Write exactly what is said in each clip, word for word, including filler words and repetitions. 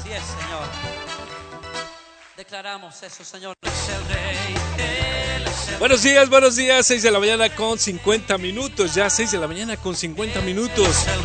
Así es, Señor. Declaramos eso, Señor. Él es el Rey. Él es el Buenos días, buenos días. seis de la mañana con cincuenta minutos. Ya seis de la mañana con cincuenta minutos.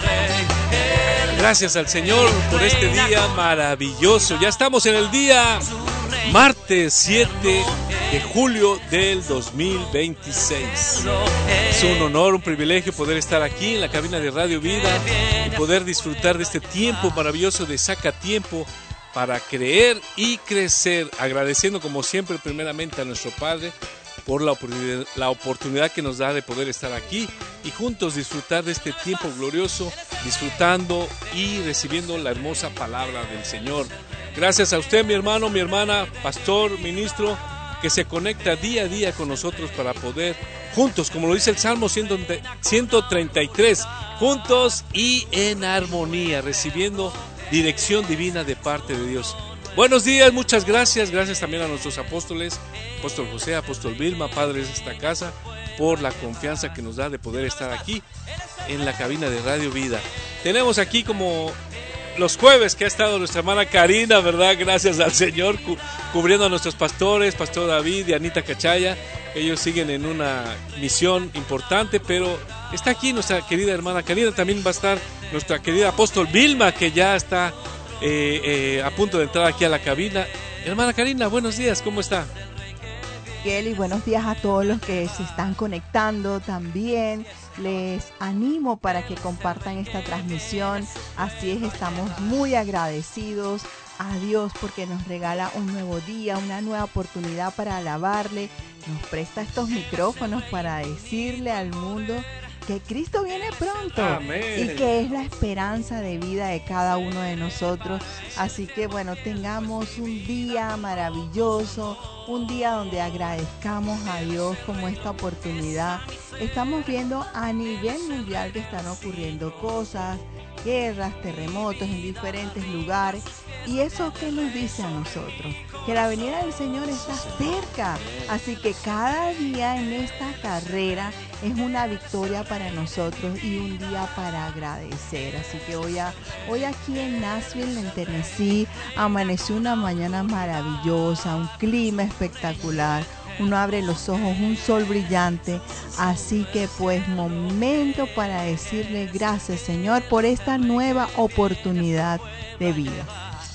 Gracias al Señor por este día maravilloso. Ya estamos en el día martes siete de julio del dos mil veintiséis. Es un honor, un privilegio poder estar aquí en la cabina de Radio Vida y poder disfrutar de este tiempo maravilloso de Saca Tiempo para creer y crecer, agradeciendo como siempre primeramente a nuestro Padre por la oportunidad, la oportunidad que nos da de poder estar aquí y juntos disfrutar de este tiempo glorioso, disfrutando y recibiendo la hermosa palabra del Señor. Gracias a usted, mi hermano, mi hermana, pastor, ministro, que se conecta día a día con nosotros para poder juntos, como lo dice el Salmo ciento treinta y tres, juntos y en armonía, recibiendo dirección divina de parte de Dios. Buenos días, muchas gracias, gracias también a nuestros apóstoles, apóstol José, apóstol Vilma, padres de esta casa, por la confianza que nos da de poder estar aquí en la cabina de Radio Vida. Tenemos aquí como los jueves que ha estado nuestra hermana Karina, ¿verdad? Gracias al Señor, cu- cubriendo a nuestros pastores, Pastor David y Anita Cachaya. Ellos siguen en una misión importante, pero está aquí nuestra querida hermana Karina. También va a estar nuestra querida apóstol Vilma, que ya está eh, eh, a punto de entrar aquí a la cabina. Hermana Karina, buenos días, ¿cómo está? Y buenos días a todos los que se están conectando también. Les animo para que compartan esta transmisión. Así es, estamos muy agradecidos a Dios porque nos regala un nuevo día, una nueva oportunidad para alabarle. Nos presta estos micrófonos para decirle al mundo que Cristo viene pronto. Amén. Y que es la esperanza de vida de cada uno de nosotros. Así que bueno, tengamos un día maravilloso, un día donde agradezcamos a Dios como esta oportunidad. Estamos viendo a nivel mundial que están ocurriendo cosas, guerras, terremotos en diferentes lugares. ¿Y eso qué nos dice a nosotros? Que la venida del Señor está cerca. Así que cada día en esta carrera es una victoria para nosotros y un día para agradecer. Así que hoy, a, hoy aquí en Nashville, en Tennessee, amaneció una mañana maravillosa, un clima espectacular. Uno abre los ojos, un sol brillante. Así que pues momento para decirle gracias, Señor, por esta nueva oportunidad de vida.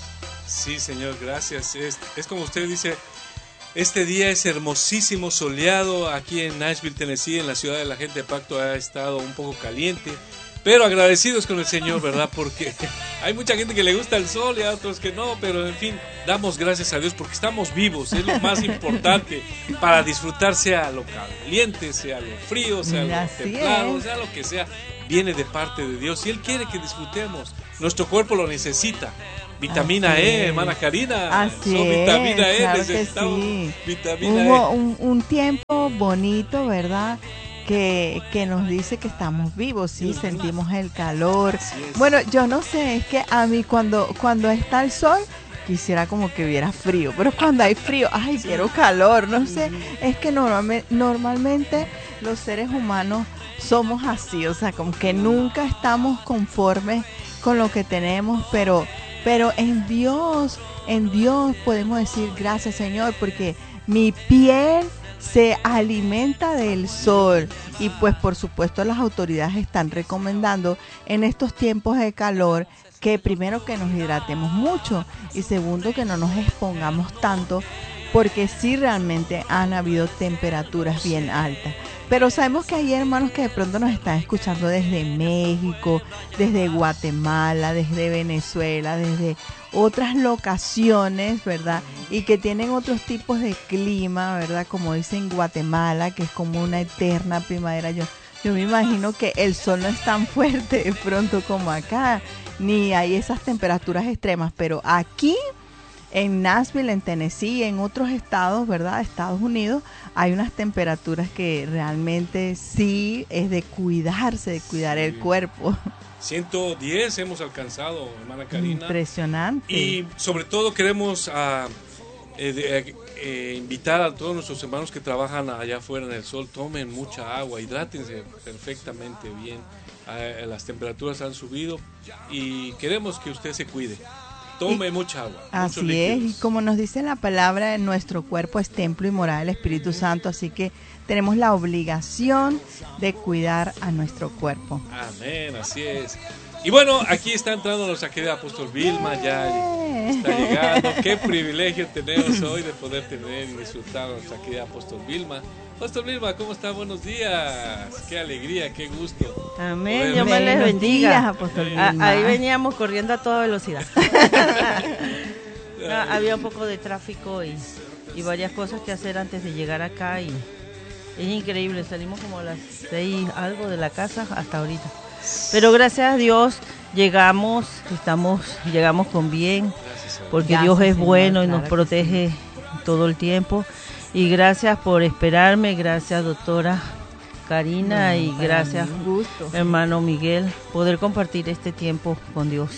Sí, Señor, gracias. Es, es como usted dice, este día es hermosísimo, soleado. Aquí en Nashville, Tennessee, en la ciudad de la gente de Pacto, ha estado un poco caliente, pero agradecidos con el Señor, ¿verdad? Porque hay mucha gente que le gusta el sol y a otros que no, pero en fin, damos gracias a Dios porque estamos vivos, es lo más importante para disfrutar, sea lo caliente, sea lo frío, sea lo Así templado, es. sea lo que sea, viene de parte de Dios y Él quiere que disfrutemos. Nuestro cuerpo lo necesita. Vitamina Así E, es. hermana Karina. Así So, vitamina es, E, claro que necesitamos sí. vitamina Hubo E. un, un tiempo bonito, ¿verdad? Que, que nos dice que estamos vivos, sí, Ujú. sentimos el calor. Así es. Bueno, yo no sé, es que a mí cuando, cuando está el sol, quisiera como que hubiera frío, pero cuando hay frío, ay, quiero calor, no sé, es que normalmente, normalmente los seres humanos somos así, o sea, como que nunca estamos conformes con lo que tenemos, pero, pero en Dios, en Dios podemos decir gracias, Señor, porque mi piel se alimenta del sol y pues por supuesto las autoridades están recomendando en estos tiempos de calor que primero que nos hidratemos mucho y segundo que no nos expongamos tanto porque sí realmente han habido temperaturas bien altas. Pero sabemos que hay hermanos que de pronto nos están escuchando desde México, desde Guatemala, desde Venezuela, desde otras locaciones, ¿verdad? Y que tienen otros tipos de clima, ¿verdad? Como dicen Guatemala, que es como una eterna primavera. Yo, yo me imagino que el sol no es tan fuerte de pronto como acá, ni hay esas temperaturas extremas, pero aquí en Nashville, en Tennessee, en otros estados, ¿verdad? Estados Unidos, hay unas temperaturas que realmente sí es de cuidarse, de cuidar el cuerpo. ciento diez hemos alcanzado, hermana Karina. Impresionante. Y sobre todo queremos uh, eh, de, eh, invitar a todos nuestros hermanos que trabajan allá afuera en el sol, tomen mucha agua, hidrátense perfectamente bien. Uh, las temperaturas han subido y queremos que usted se cuide. tome Y- mucha agua. muchos Así es, líquidos. y como nos dice la palabra, nuestro cuerpo es templo y morada del Espíritu Santo, así que tenemos la obligación de cuidar a nuestro cuerpo. Amén, así es. Y bueno, aquí está entrando nuestra querida apóstol Vilma, ya está llegando. Qué privilegio tenemos hoy de poder tener y disfrutar a nuestra querida apóstol Vilma. Apóstol Vilma, ¿cómo está? Buenos días. Qué alegría, qué gusto. Amén, Poder- Dios me les Buenos bendiga. días, apóstol Ah, Vilma. ahí veníamos corriendo a toda velocidad. No, había un poco de tráfico y, y varias cosas que hacer antes de llegar acá y es increíble, salimos como a las seis algo de la casa hasta ahorita. Pero gracias a Dios llegamos, estamos, llegamos con bien, Gracias a Dios. porque Gracias, Dios es Señor, bueno y claro nos que protege todo el tiempo. Y gracias por esperarme, gracias doctora Karina y Para gracias mí, un gusto. hermano Miguel, poder compartir este tiempo con Dios.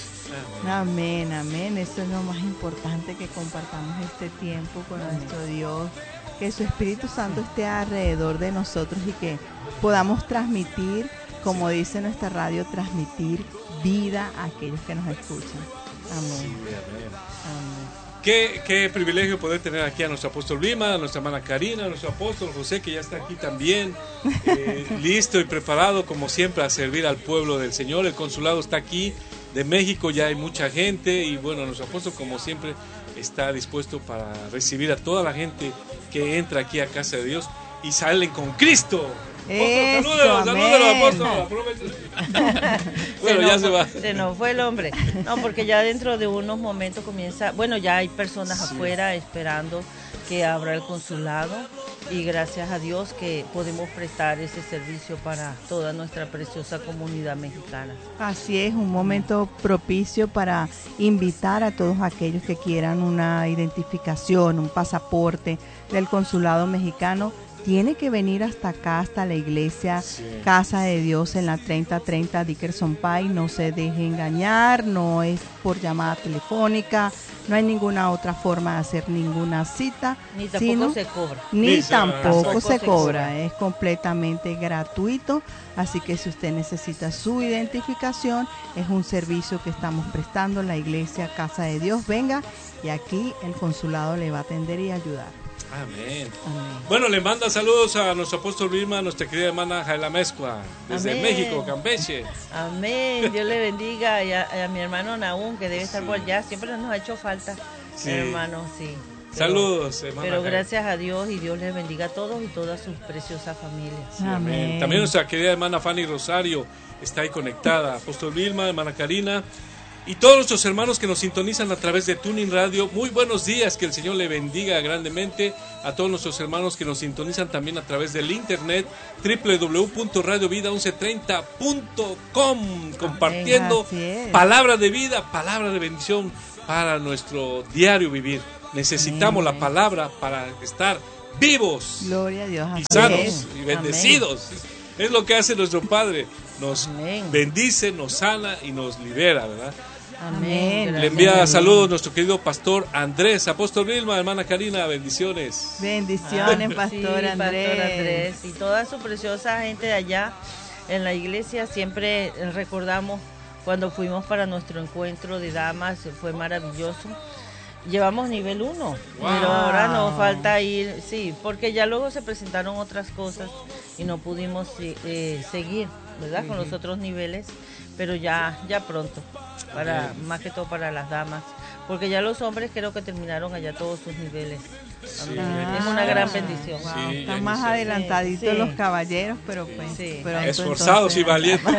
Amén, amén. Eso es lo más importante, que compartamos este tiempo con nuestro Dios, que su Espíritu Santo esté alrededor de nosotros y que podamos transmitir, como dice nuestra radio, transmitir vida a aquellos que nos escuchan. Sí, Amén. amén. Amén. Qué, qué privilegio poder tener aquí a nuestro apóstol Vilma, a nuestra hermana Karina, a nuestro apóstol José, que ya está aquí también, eh, listo y preparado como siempre a servir al pueblo del Señor. El consulado está aquí de México, ya hay mucha gente y bueno, nuestro apóstol como siempre está dispuesto para recibir a toda la gente que entra aquí a casa de Dios y salen con Cristo. Eso, Apóstol, salúdelo, amén. apóstol, aproveche. Bueno, se ya nos, se va. Se nos fue el hombre. No, porque ya dentro de unos momentos comienza, bueno, ya hay personas Sí. afuera esperando que abra el consulado y gracias a Dios que podemos prestar ese servicio para toda nuestra preciosa comunidad mexicana. Así es, un momento propicio para invitar a todos aquellos que quieran una identificación, un pasaporte del consulado mexicano. Tiene que venir hasta acá, hasta la iglesia Sí. Casa de Dios en la treinta treinta Dickerson Pike. No se deje engañar, no es por llamada telefónica, no hay ninguna otra forma de hacer ninguna cita, Ni tampoco sino- se cobra. ni Ni se- tampoco tampoco se se cobra, cobra. es completamente gratuito, así que si usted necesita su identificación, es un servicio que estamos prestando la iglesia Casa de Dios. Venga y aquí el consulado le va a atender y ayudar. Amén. Amén. Bueno, le manda saludos a nuestro apóstol Vilma, a nuestra querida hermana Jaila Mezcua, desde Amén. México, Campeche. Amén, Dios le bendiga y a, a mi hermano Nahum que debe estar Sí. por allá, siempre nos ha hecho falta, Sí. hermano, sí. Pero- Saludos, hermana Pero Jaila. gracias a Dios y Dios les bendiga a todos y todas sus preciosas familias. Sí, amén. Amén. También nuestra querida hermana Fanny Rosario está ahí conectada, apóstol Vilma, hermana Karina. Y todos nuestros hermanos que nos sintonizan a través de Tuning Radio, muy buenos días, que el Señor le bendiga grandemente. A todos nuestros hermanos que nos sintonizan también a través del internet, doble u doble u doble u punto radio vida once treinta punto com, compartiendo Así es. palabra de vida, palabra de bendición para nuestro diario vivir. Necesitamos Amén. la palabra para estar vivos Gloria a Dios. y así sanos es. y bendecidos. Es lo que hace nuestro Padre. Nos Amén. bendice, nos sana y nos libera, ¿verdad? Amén. Le Gracias. envía Amén. saludos nuestro querido pastor Andrés, apóstol Vilma, hermana Karina, bendiciones. Bendiciones, Sí, Pastor Andrés. Pastor Andrés y toda su preciosa gente de allá en la iglesia. Siempre recordamos cuando fuimos para nuestro encuentro de damas, fue maravilloso. Llevamos nivel uno, Wow. pero ahora nos falta ir, sí, porque ya luego se presentaron otras cosas y no pudimos eh, seguir, ¿verdad? Con los otros niveles, pero ya, ya pronto, para Amén. más que todo para las damas, porque ya los hombres creo que terminaron allá todos sus niveles. Sí, Amén. ya Es una gran bendición. Wow, Sí, ya están más iniciaron. adelantaditos Sí. los caballeros, pero pues Sí. pronto, Esforzados y entonces, valientes.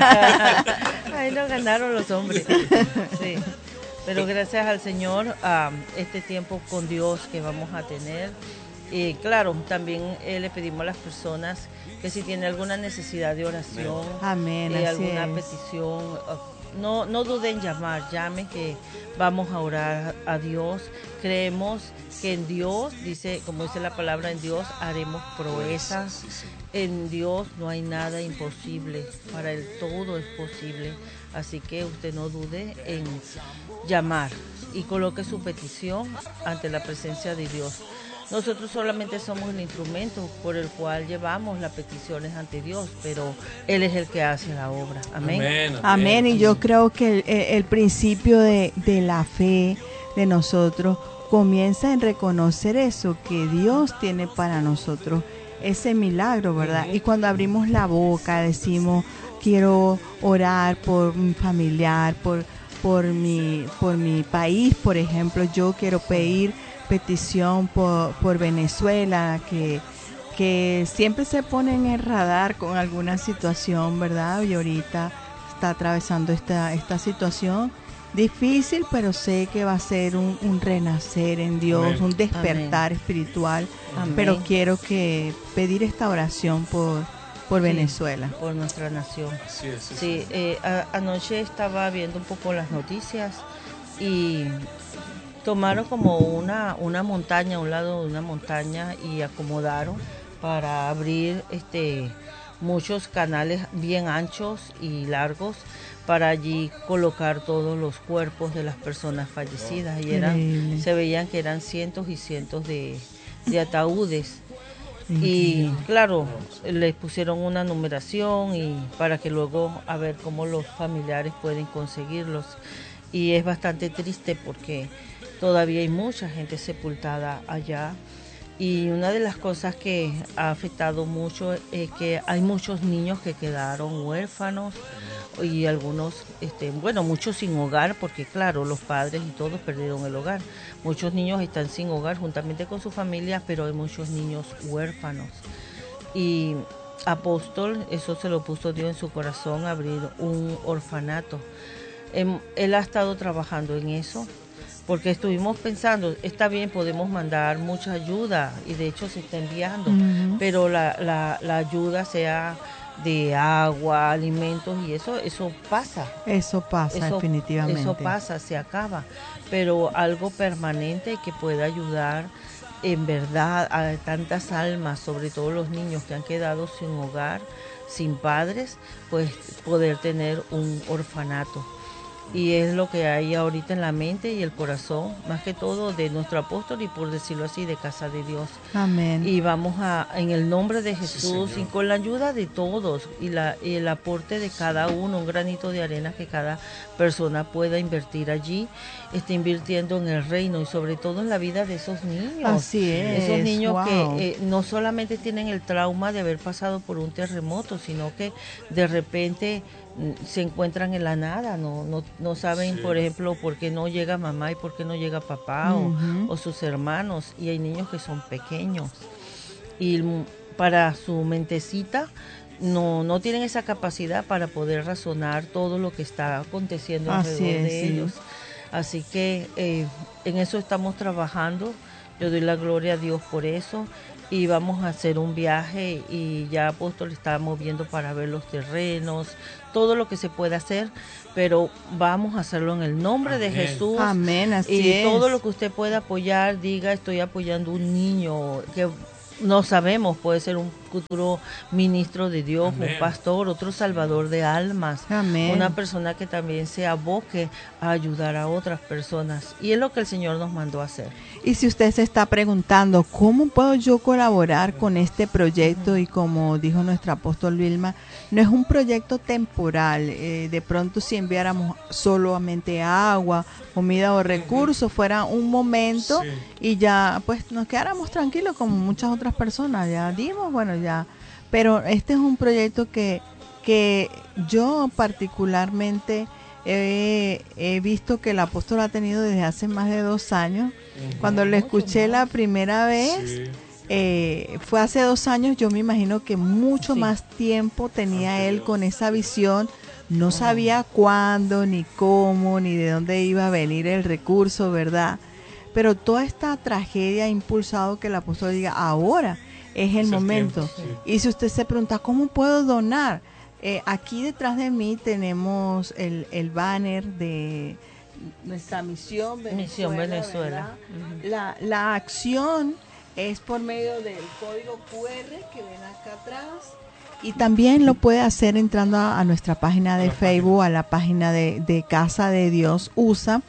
Ahí nos ganaron los hombres. Sí. Pero gracias al Señor, a este tiempo con Dios que vamos a tener. Y claro, también eh, le pedimos a las personas que si tienen alguna necesidad de oración, Amén, eh, así alguna es. petición, ah, no, no duden en llamar, llamen que vamos a orar a Dios. Creemos que en Dios, dice, como dice la palabra, en Dios haremos proezas. Sí, sí. En Dios no hay nada imposible, para Él todo es posible, así que usted no dude en llamar y coloque su petición ante la presencia de Dios. Nosotros solamente somos el instrumento por el cual llevamos las peticiones ante Dios, pero Él es el que hace la obra. Amén. Amén. Amén. Y yo creo que el, el principio de, de la fe de nosotros comienza en reconocer eso, que Dios tiene para nosotros ese milagro, ¿verdad? Y cuando abrimos la boca decimos, quiero orar por mi familiar, por, por, mi, por mi país, por ejemplo, yo quiero pedir petición por, por Venezuela, que, que siempre se pone en el radar con alguna situación, ¿verdad? Y ahorita está atravesando esta, esta situación difícil, pero sé que va a ser un, un renacer en Dios, Amén. un despertar Amén. espiritual. Amén. Pero quiero que pedir esta oración por, por Sí, Venezuela. por nuestra nación. Así es. Sí, Sí, eh, a- anoche estaba viendo un poco las noticias y tomaron como una, una montaña, un lado de una montaña y acomodaron para abrir este muchos canales bien anchos y largos para allí colocar todos los cuerpos de las personas fallecidas y eran, Increíble. se veían que eran cientos y cientos de, de ataúdes. Y Increíble. claro, les pusieron una numeración y para que luego a ver cómo los familiares pueden conseguirlos. Y es bastante triste porque todavía hay mucha gente sepultada allá. Y una de las cosas que ha afectado mucho es que hay muchos niños que quedaron huérfanos y algunos, este, bueno, muchos sin hogar, porque claro, los padres y todos perdieron el hogar. Muchos niños están sin hogar juntamente con sus familias, pero hay muchos niños huérfanos. Y Apóstol, eso se lo puso Dios en su corazón, abrir un orfanato. Em, Él ha estado trabajando en eso, porque estuvimos pensando, está bien, podemos mandar mucha ayuda, y de hecho se está enviando, Ujú. pero la, la, la ayuda sea de agua, alimentos, y eso eso pasa. Eso pasa Eso, definitivamente. eso pasa, se acaba, pero algo permanente que pueda ayudar en verdad a tantas almas, sobre todo los niños que han quedado sin hogar, sin padres, pues poder tener un orfanato. Y es lo que hay ahorita en la mente y el corazón, más que todo de nuestro apóstol y, por decirlo así, de Casa de Dios. Amén. Y vamos a, en el nombre de Jesús, Señor. y con la ayuda de todos y, la, y el aporte de cada uno, un granito de arena que cada persona pueda invertir allí, está invirtiendo en el reino y sobre todo en la vida de esos niños. Así es. Esos niños wow. que eh, no solamente tienen el trauma de haber pasado por un terremoto, sino que de repente mm, se encuentran en la nada, no, no, no saben, Sí. por ejemplo, por qué no llega mamá y por qué no llega papá o- Ujú. o sus hermanos, y hay niños que son pequeños y mm, para su mentecita no no tienen esa capacidad para poder razonar todo lo que está aconteciendo Así alrededor es, de sí. ellos. Así que eh, en eso estamos trabajando. Yo doy la gloria a Dios por eso, y vamos a hacer un viaje y ya Apóstol está moviendo para ver los terrenos, todo lo que se pueda hacer, pero vamos a hacerlo en el nombre de Amén. Jesús. Amén, así Y es. todo lo que usted pueda apoyar, diga, estoy apoyando un niño que no sabemos, puede ser un futuro ministro de Dios, Amén. un pastor, otro salvador de almas, Amén. una persona que también se aboque a ayudar a otras personas. Y es lo que el Señor nos mandó a hacer. Y si usted se está preguntando, ¿cómo puedo yo colaborar con este proyecto? Y como dijo nuestro apóstol Vilma, no es un proyecto temporal. Eh, de pronto si enviáramos solamente agua, comida o recursos, fuera un momento Sí. y ya pues nos quedáramos tranquilos como muchas otras personas. Ya dimos, bueno, ya. Pero este es un proyecto que, que yo particularmente he, he visto que el apóstol ha tenido desde hace más de dos años. Cuando lo escuché la primera vez, Sí. eh, fue hace dos años, yo me imagino que mucho Sí. más tiempo tenía él Anterior. con esa visión. No sabía cuándo, ni cómo, ni de dónde iba a venir el recurso, ¿verdad? Pero toda esta tragedia ha impulsado que el apóstol diga, ahora es el Es el momento. tiempo, Y si usted se pregunta, ¿cómo puedo donar? Eh, aquí detrás de mí tenemos el, el banner de nuestra misión Venezuela. Misión Venezuela. ¿verdad? Ujú. La, la acción es por medio del código Q R que ven acá atrás. Y también lo puede hacer entrando a, a nuestra página de A la Facebook, a la página de, de Casa de Dios U S A,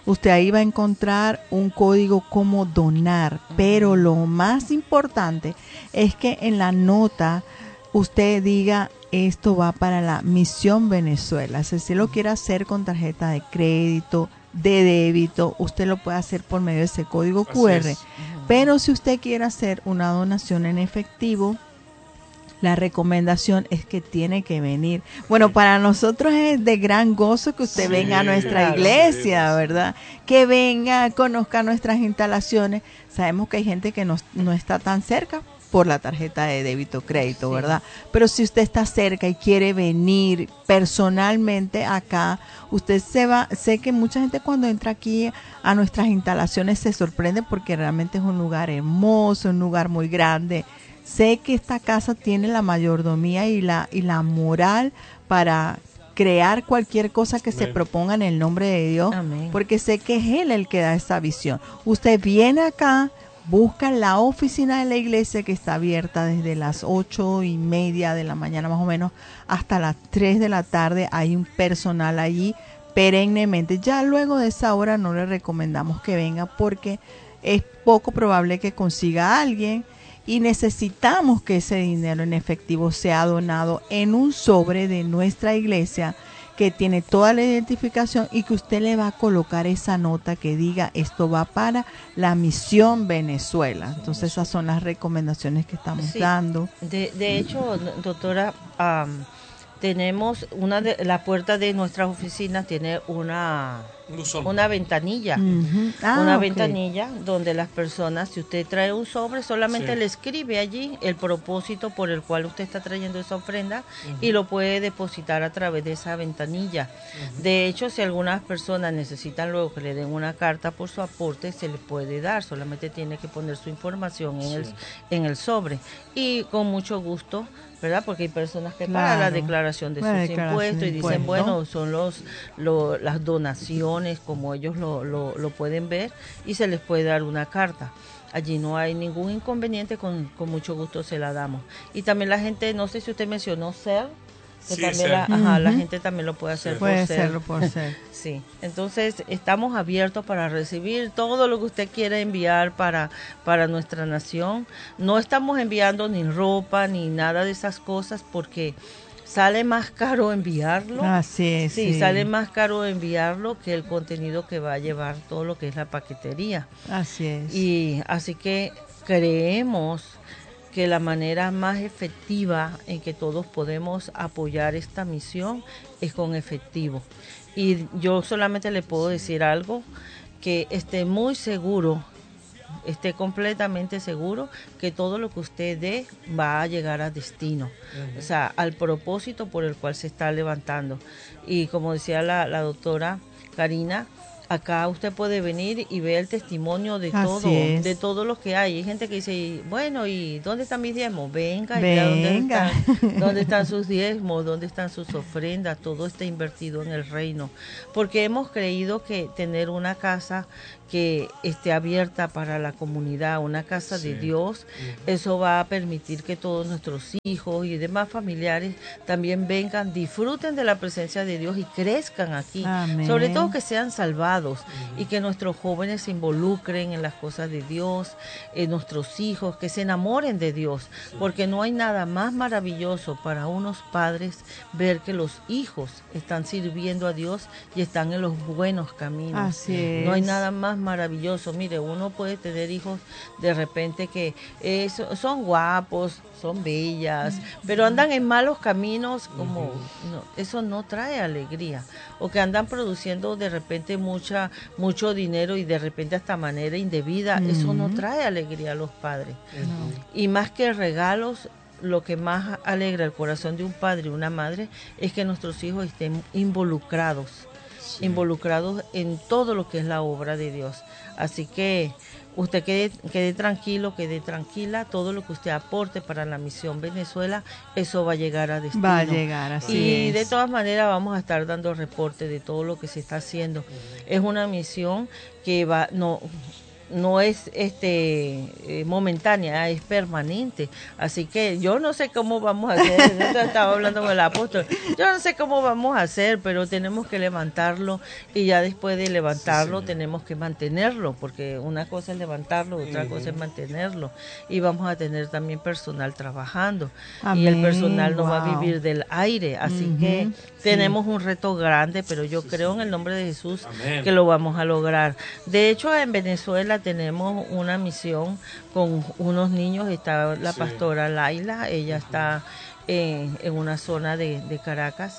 usted ahí va a encontrar un código como donar, pero lo más importante es que en la nota usted diga esto va para la Misión Venezuela. Si usted lo quiere hacer con tarjeta de crédito, de débito, usted lo puede hacer por medio de ese código Q R. es. Pero si usted quiere hacer una donación en efectivo, la recomendación es que tiene que venir. Bueno, para nosotros es de gran gozo que usted Sí, venga a nuestra claro. iglesia, ¿verdad? Que venga, conozca nuestras instalaciones. Sabemos que hay gente que no, no está tan cerca por la tarjeta de débito crédito, Sí. ¿verdad? Pero si usted está cerca y quiere venir personalmente acá, usted se va, sé que mucha gente cuando entra aquí a nuestras instalaciones se sorprende porque realmente es un lugar hermoso, un lugar muy grande. Sé que esta casa tiene la mayordomía y la y la moral para crear cualquier cosa que se Amén. proponga en el nombre de Dios, Amén. porque sé que es Él el que da esa visión. Usted viene acá, busca la oficina de la iglesia que está abierta desde las ocho y media de la mañana más o menos hasta las tres de la tarde. Hay un personal allí perennemente. Ya luego de esa hora no le recomendamos que venga porque es poco probable que consiga a alguien y necesitamos que ese dinero en efectivo sea donado en un sobre de nuestra iglesia que tiene toda la identificación y que usted le va a colocar esa nota que diga esto va para la Misión Venezuela. Entonces esas son las recomendaciones que estamos Sí. dando. De, de hecho, doctora, am, tenemos una de la puerta de nuestras oficinas tiene una Un buzón. una ventanilla. Ujú. Ah, una ok. ventanilla donde las personas, si usted trae un sobre, solamente Sí. le escribe allí el propósito por el cual usted está trayendo esa ofrenda y lo puede depositar a través de esa ventanilla. De hecho, si algunas personas necesitan luego que le den una carta por su aporte, se le puede dar, solamente tiene que poner su información en, Sí. el, en el sobre. Y con mucho gusto, ¿verdad? Porque hay personas que Claro. pagan la declaración de La sus declaración impuestos de y dicen, impuestos. bueno, son los, lo- las donaciones como ellos lo, lo, lo pueden ver y se les puede dar una carta. Allí no hay ningún inconveniente, con, con mucho gusto se la damos. Y también la gente, no sé si usted mencionó ser, que Sí, también Zelle. la, ajá, la Ujú. gente también lo puede hacer por Puede Zelle. serlo por ser. Sí, entonces estamos abiertos para recibir todo lo que usted quiera enviar para, para nuestra nación. No estamos enviando ni ropa ni nada de esas cosas porque sale más caro enviarlo. Así es. Sí, sí. sale más caro enviarlo que el contenido que va a llevar todo lo que es la paquetería. Así es. Y así que creemos que la manera más efectiva en que todos podemos apoyar esta misión es con efectivo. Y yo solamente le puedo decir algo, que esté muy seguro, esté completamente seguro que todo lo que usted dé va a llegar a destino, o sea, al propósito por el cual se está levantando. Y como decía la, la doctora Karina, acá usted puede venir y ver el testimonio de Así todo, es. de todo lo que hay. Hay gente que dice, bueno, ¿y dónde están mis diezmos? Venga y vea dónde Venga. están, dónde están sus diezmos, dónde están sus ofrendas, todo está invertido en el reino. Porque hemos creído que tener una casa que esté abierta para la comunidad, una casa Sí. de Dios, eso va a permitir que todos nuestros hijos y demás familiares también vengan, disfruten de la presencia de Dios y crezcan aquí. Amén. Sobre todo que sean salvados y que nuestros jóvenes se involucren en las cosas de Dios, en nuestros hijos, que se enamoren de Dios, porque no hay nada más maravilloso para unos padres ver que los hijos están sirviendo a Dios y están en los buenos caminos. Así es. No hay nada más maravilloso. Mire, uno puede tener hijos de repente que eh, so- son guapos, son bellas, pero andan en malos caminos, como no, eso no trae alegría. O que andan produciendo de repente mucha mucho dinero y de repente hasta manera indebida, eso no trae alegría a los padres. Y más que regalos, lo que más alegra el corazón de un padre y una madre es que nuestros hijos estén involucrados, involucrados en todo lo que es la obra de Dios. Así que usted quede, quede tranquilo, quede tranquila, todo lo que usted aporte para la misión Venezuela, eso va a llegar a destino. Va a llegar, así Y es. de todas maneras vamos a estar dando reporte de todo lo que se está haciendo. Es una misión que va, no, no es este eh, momentánea, es permanente. Así que yo no sé cómo vamos a hacer. Yo estaba hablando con el apóstol. Yo no sé cómo vamos a hacer, pero tenemos que levantarlo y ya después de levantarlo Sí, tenemos que mantenerlo, porque una cosa es levantarlo, otra uh-huh. cosa es mantenerlo. Y vamos a tener también personal trabajando. Amén. Y el personal no wow. va a vivir del aire. Así uh-huh. que tenemos sí. un reto grande, pero yo sí, creo sí. en el nombre de Jesús Amén. Que lo vamos a lograr. De hecho, en Venezuela tenemos una misión con unos niños, está la sí. pastora Laila, ella uh-huh. está en, en una zona de, de Caracas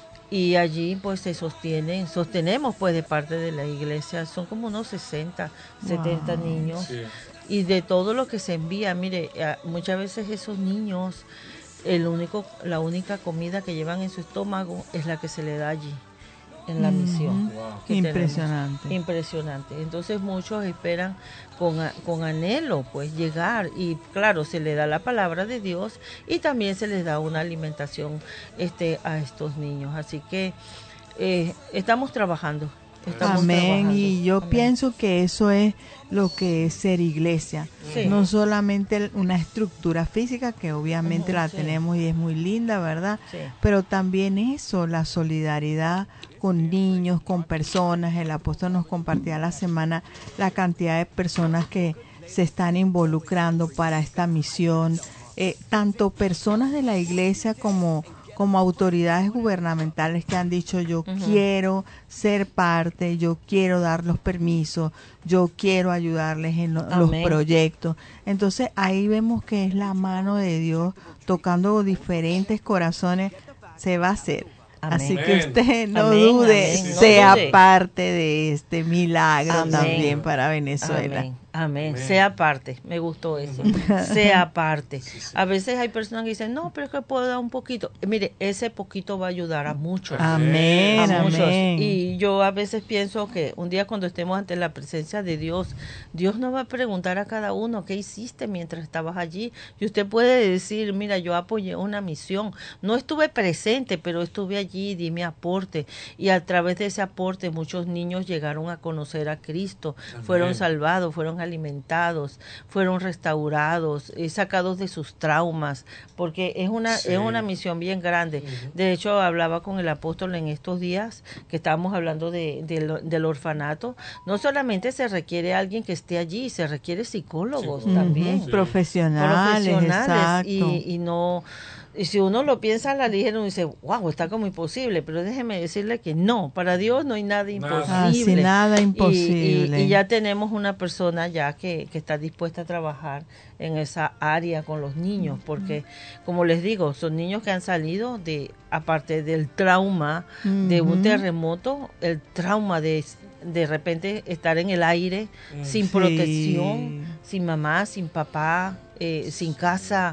y allí pues se sostienen, sostenemos pues de parte de la iglesia, son como unos sesenta, wow. setenta niños sí. y de todo lo que se envía, mire, muchas veces esos niños, el único, la única comida que llevan en su estómago es la que se le da allí. En la misión. Wow. Impresionante. Tenemos. Impresionante. Entonces muchos esperan con, con anhelo pues llegar y claro, se les da la palabra de Dios y también se les da una alimentación este a estos niños. Así que eh, estamos trabajando. Estamos Amén. Trabajando. Y yo Amén. pienso que eso es lo que es ser iglesia. Sí. No solamente una estructura física, que obviamente uh-huh, la sí. tenemos y es muy linda, ¿verdad? Sí. Pero también eso, la solidaridad con niños, con personas. El apóstol nos compartía la semana la cantidad de personas que se están involucrando para esta misión. Eh, tanto personas de la iglesia como como autoridades gubernamentales que han dicho yo uh-huh. quiero ser parte, yo quiero dar los permisos, yo quiero ayudarles en lo, los proyectos. Entonces ahí vemos que es la mano de Dios tocando diferentes corazones, se va a hacer. Amén. Así que usted no amén, dude, amén. sea no dude. parte de este milagro amén. también para Venezuela. Amén. Amén. Amén, sea parte, me gustó eso, sea parte. Sí, sí. A veces hay personas que dicen, no, pero es que puedo dar un poquito. Mire, ese poquito va a ayudar a muchos. Amén, a muchos. amén. Y yo a veces pienso que un día cuando estemos ante la presencia de Dios, Dios nos va a preguntar a cada uno qué hiciste mientras estabas allí. Y usted puede decir, mira, yo apoyé una misión, no estuve presente, pero estuve allí, di mi aporte. Y a través de ese aporte muchos niños llegaron a conocer a Cristo, amén. fueron salvados, fueron alimentados, fueron restaurados, eh, sacados de sus traumas, porque es una sí. es una misión bien grande. Uh-huh. De hecho, hablaba con el apóstol en estos días que estábamos hablando de, de, del orfanato. No solamente se requiere alguien que esté allí, se requiere psicólogos sí. también. Uh-huh. Profesionales, Profesionales exacto. Y, y no... Y si uno lo piensa a la ligera, uno dice, wow, está como imposible, pero déjeme decirle que no, para Dios no hay nada imposible. Ah, sí, nada imposible. Y, y, y ya tenemos una persona ya que, que está dispuesta a trabajar en esa área con los niños, porque como les digo, son niños que han salido de, aparte del trauma uh-huh. de un terremoto, el trauma de de repente estar en el aire, uh-huh. sin sí. protección, sin mamá, sin papá, eh, sin casa,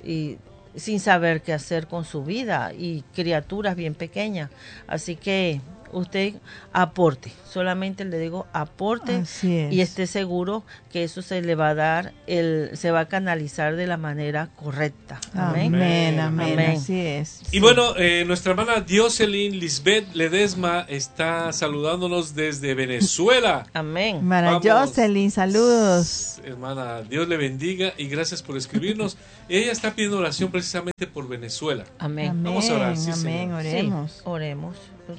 y sin saber qué hacer con su vida y criaturas bien pequeñas. Así que usted aporte, solamente le digo aporte y esté seguro que eso se le va a dar, el, se va a canalizar de la manera correcta. Amén, amén, amén, amén. Así es. Y sí. bueno, eh, nuestra hermana Dioselin Lisbeth Ledesma está saludándonos desde Venezuela. Amén. Hermana Dioselin, saludos. Hermana, Dios le bendiga y gracias por escribirnos. Ella está pidiendo oración precisamente por Venezuela. Amén. Amén. Vamos a orar. Sí, amén, Señor. oremos. Sí, oremos.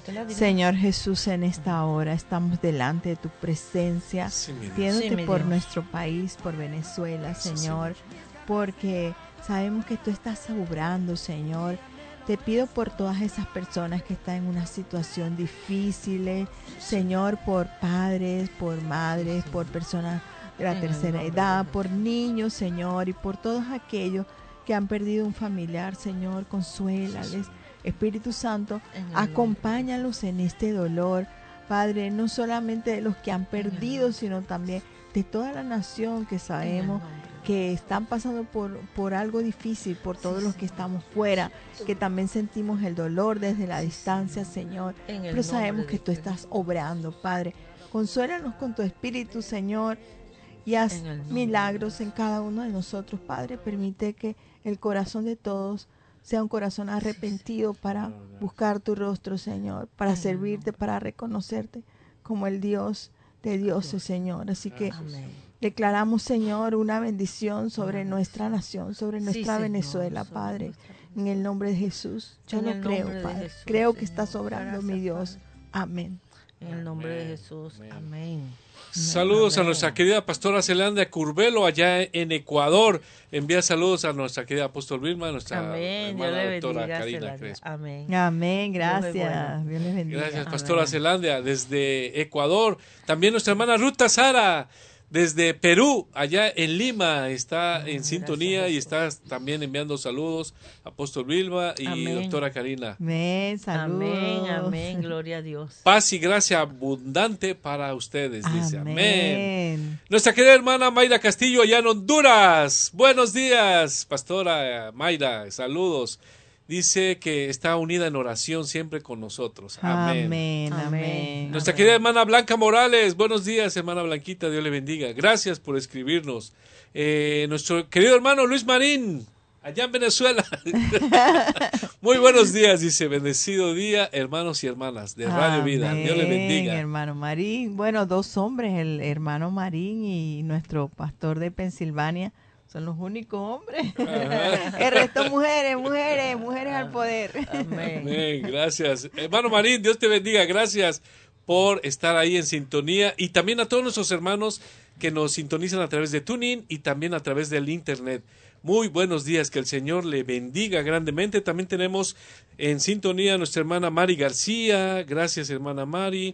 Señor Jesús, en esta hora estamos delante de tu presencia, sí, pidiéndote sí, por Dios. nuestro país, por Venezuela, Señor, sí, porque sabemos que tú estás obrando, Señor. Te pido por todas esas personas que están en una situación difícil, Señor, por padres, por madres, por personas de la tercera edad, por niños, Señor, y por todos aquellos que han perdido un familiar, Señor, consuélales. Espíritu Santo, acompáñalos en este dolor, Padre, no solamente de los que han perdido, sino también de toda la nación que sabemos que están pasando por, por algo difícil, por todos los que estamos fuera, que también sentimos el dolor desde la distancia, Señor, pero sabemos que tú estás obrando, Padre. Consuélanos con tu Espíritu, Señor, y haz milagros en cada uno de nosotros, Padre. Permite que el corazón de todos sea un corazón arrepentido para buscar tu rostro, Señor, para servirte, para reconocerte como el Dios de dioses, Señor. Así que Amén. declaramos, Señor, una bendición sobre nuestra nación, sobre Sí, nuestra Señor, Venezuela, sobre Padre. nuestra En el nombre de Jesús. Yo En lo el creo, nombre de Padre. Jesús, Creo que Señor. está sobrando mi Gracias, Dios. Amén. En el nombre de Amén, Jesús. amén. Amén. Saludos a Amén. nuestra querida pastora Celandia Curbelo allá en Ecuador. Envía saludos a nuestra querida apóstol Vilma, a nuestra Amén. Dios hermana le doctora bendiga. Karina Celandia. Crespo. Amén. Amén. Dios es Gracias. bueno. Dios les bendiga. Gracias, Amén. pastora Celandia, desde Ecuador. También nuestra hermana Ruta Sara, desde Perú, allá en Lima, está en sintonía y está también enviando saludos. Apóstol Vilma y Amén. doctora Karina. Amén. Saludos. Amén. Amén. Gloria a Dios. Paz y gracia abundante para ustedes, dice. Amén. Amén. Nuestra querida hermana Mayra Castillo, allá en Honduras. Buenos días, pastora Mayra. Saludos. Dice que está unida en oración siempre con nosotros. Amén. Amén. Amén. Amén. Nuestra Amén. querida hermana Blanca Morales. Buenos días, hermana Blanquita. Dios le bendiga. Gracias por escribirnos. Eh, nuestro querido hermano Luis Marín, allá en Venezuela. Muy buenos días, dice. Bendecido día, hermanos y hermanas de Radio Vida. Dios le bendiga. Hermano Marín. Bueno, dos hombres, el hermano Marín y nuestro pastor de Pensilvania. Son los únicos hombres. Ajá. El resto mujeres, mujeres, mujeres al poder. Amén. Amén, gracias. Hermano Marín, Dios te bendiga. Gracias por estar ahí en sintonía. Y también a todos nuestros hermanos que nos sintonizan a través de TuneIn y también a través del Internet. Muy buenos días, que el Señor le bendiga grandemente. También tenemos en sintonía a nuestra hermana Mari García. Gracias, hermana Mari.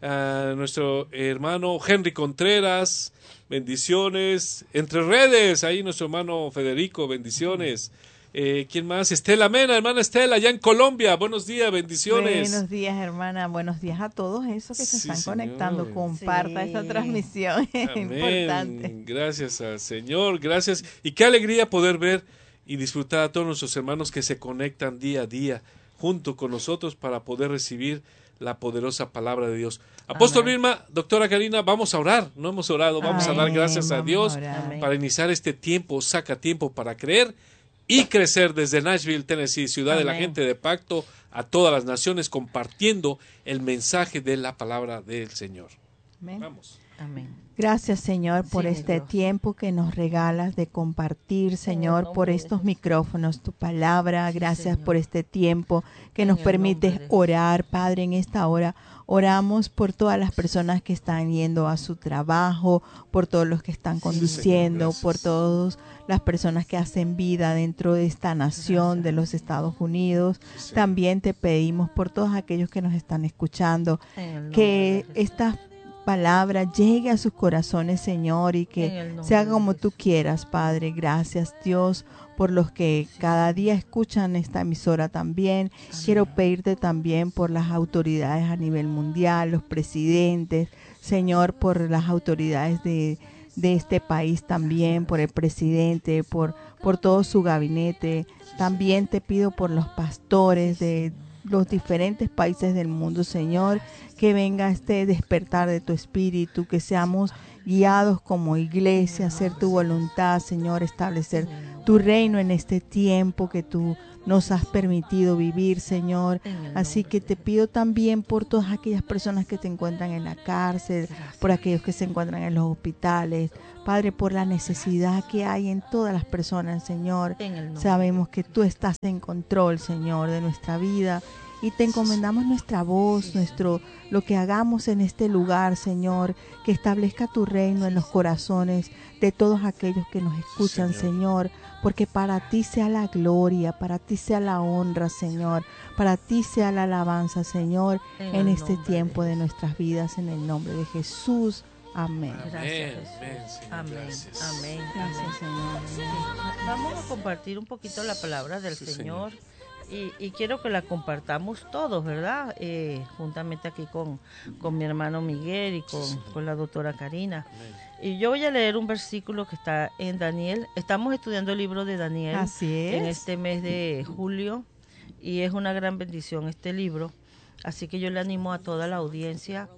A nuestro hermano Henry Contreras. Bendiciones. Entre redes, ahí nuestro hermano Federico, bendiciones. Eh, ¿Quién más? Estela Mena, hermana Estela, allá en Colombia. Buenos días, bendiciones. Buenos días, hermana. Buenos días a todos esos que se Sí, están señor. conectando. Comparta Sí. esta transmisión. Es importante. Amén. Gracias al Señor, gracias. Y qué alegría poder ver y disfrutar a todos nuestros hermanos que se conectan día a día junto con nosotros para poder recibir la poderosa palabra de Dios. Apóstol Amén. Vilma, doctora Karina, vamos a orar. No hemos orado, vamos a dar Amén, gracias a vamos Dios a orar. Amén. para iniciar este tiempo. Saca tiempo para creer y crecer desde Nashville, Tennessee, ciudad de la Amén. gente de pacto, a todas las naciones, compartiendo el mensaje de la palabra del Señor. Amén. Vamos. Amén. Gracias, Señor, por Sí, mi este Dios. tiempo que nos regalas de compartir, Señor, nombre por de estos Jesús. micrófonos, tu palabra. Sí, Gracias Señor. por este tiempo que En nos el permites nombre de Jesús. orar, Padre, en esta hora. Oramos por todas las personas que están yendo a su trabajo, por todos los que están conduciendo, gracias. por todas las personas que hacen vida dentro de esta nación de los Estados Unidos. Sí. También te pedimos por todos aquellos que nos están escuchando, En el nombre que de Jesús. esta palabra llegue a sus corazones, Señor, y En que el nombre se haga de como tú Jesús. quieras, Padre. Gracias, Dios, por los que cada día escuchan esta emisora también. Quiero pedirte también por las autoridades a nivel mundial, los presidentes, Señor, por las autoridades de, de este país también, por el presidente, por, por todo su gabinete. También te pido por los pastores de los diferentes países del mundo, Señor, que venga este despertar de tu espíritu, que seamos guiados como iglesia, hacer tu voluntad, Señor, establecer tu reino en este tiempo que tú nos has permitido vivir, Señor. En el Así nombre que de te pido también por todas aquellas personas que se encuentran en la cárcel, por aquellos que se encuentran en los hospitales, Padre, por la necesidad que hay en todas las personas, Señor. En el nombre Sabemos que tú estás en control, Señor, de nuestra vida. Y te encomendamos nuestra voz, nuestro, lo que hagamos en este lugar, Señor, que establezca tu reino en los corazones de todos aquellos que nos escuchan, Señor. Señor, porque para ti sea la gloria, para ti sea la honra, Señor, para ti sea la alabanza, Señor, En en el este nombre tiempo de de nuestras vidas, en el nombre de Jesús. Amén. Gracias, Amén, Jesús. amén, Señor, Amén, gracias. amén, Gracias, amén. Señor. Sí. Vamos a compartir un poquito la palabra del Sí, Señor. Señor. Y, y quiero que la compartamos todos, ¿verdad? Eh, juntamente aquí con, con mi hermano Miguel y con, Sí, señor. con la doctora Karina. Amén. Y yo voy a leer un versículo que está en Daniel. Estamos estudiando el libro de Daniel Así es. en este mes de julio y es una gran bendición este libro. Así que yo le animo a toda la audiencia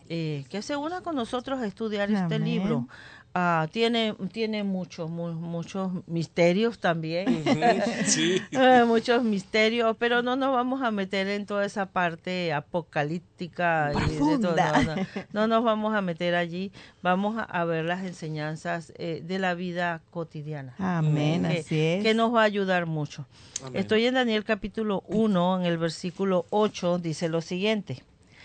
eh, que se una con nosotros a estudiar este Amén. libro. Ah, tiene tiene muchos mu- muchos misterios también. Sí. Eh, muchos misterios, pero no nos vamos a meter en toda esa parte apocalíptica y de todo. Profunda. No, no, no nos vamos a meter allí. Vamos a, a ver las enseñanzas eh, de la vida cotidiana. Amén, que, así es. que nos va a ayudar mucho. Amén. Estoy en Daniel capítulo uno, en el versículo ocho, dice lo siguiente.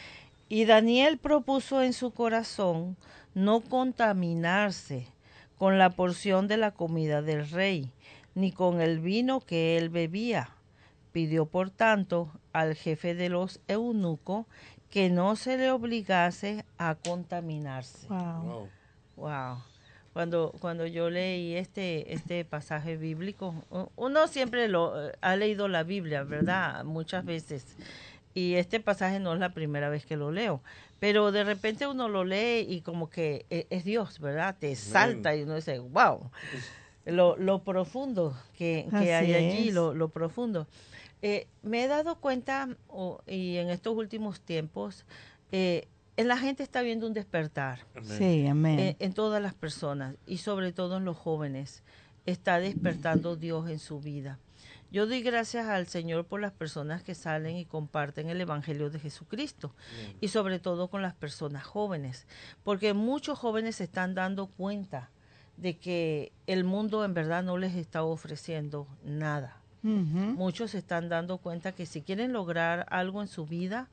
Y Daniel propuso en su corazón no contaminarse con la porción de la comida del rey, ni con el vino que él bebía. Pidió, por tanto, al jefe de los eunucos que no se le obligase a contaminarse. Wow. Wow. Wow. Cuando, cuando yo leí este, este pasaje bíblico, u- uno siempre lo eh, ha leído la Biblia, ¿verdad? Muchas veces. Y este pasaje no es la primera vez que lo leo. Pero de repente uno lo lee y como que e- es Dios, ¿verdad? Te salta y uno dice, wow. Lo, lo profundo que, que hay Así allí, es. lo, lo profundo. Eh, me he dado cuenta, o- y en estos últimos tiempos, eh, en la gente está viendo un despertar Amén. Sí, amén. en, en todas las personas y sobre todo en los jóvenes. Está despertando Dios en su vida. Yo doy gracias al Señor por las personas que salen y comparten el Evangelio de Jesucristo Amén. y sobre todo con las personas jóvenes, porque muchos jóvenes se están dando cuenta de que el mundo en verdad no les está ofreciendo nada. Ujú. Muchos se están dando cuenta que si quieren lograr algo en su vida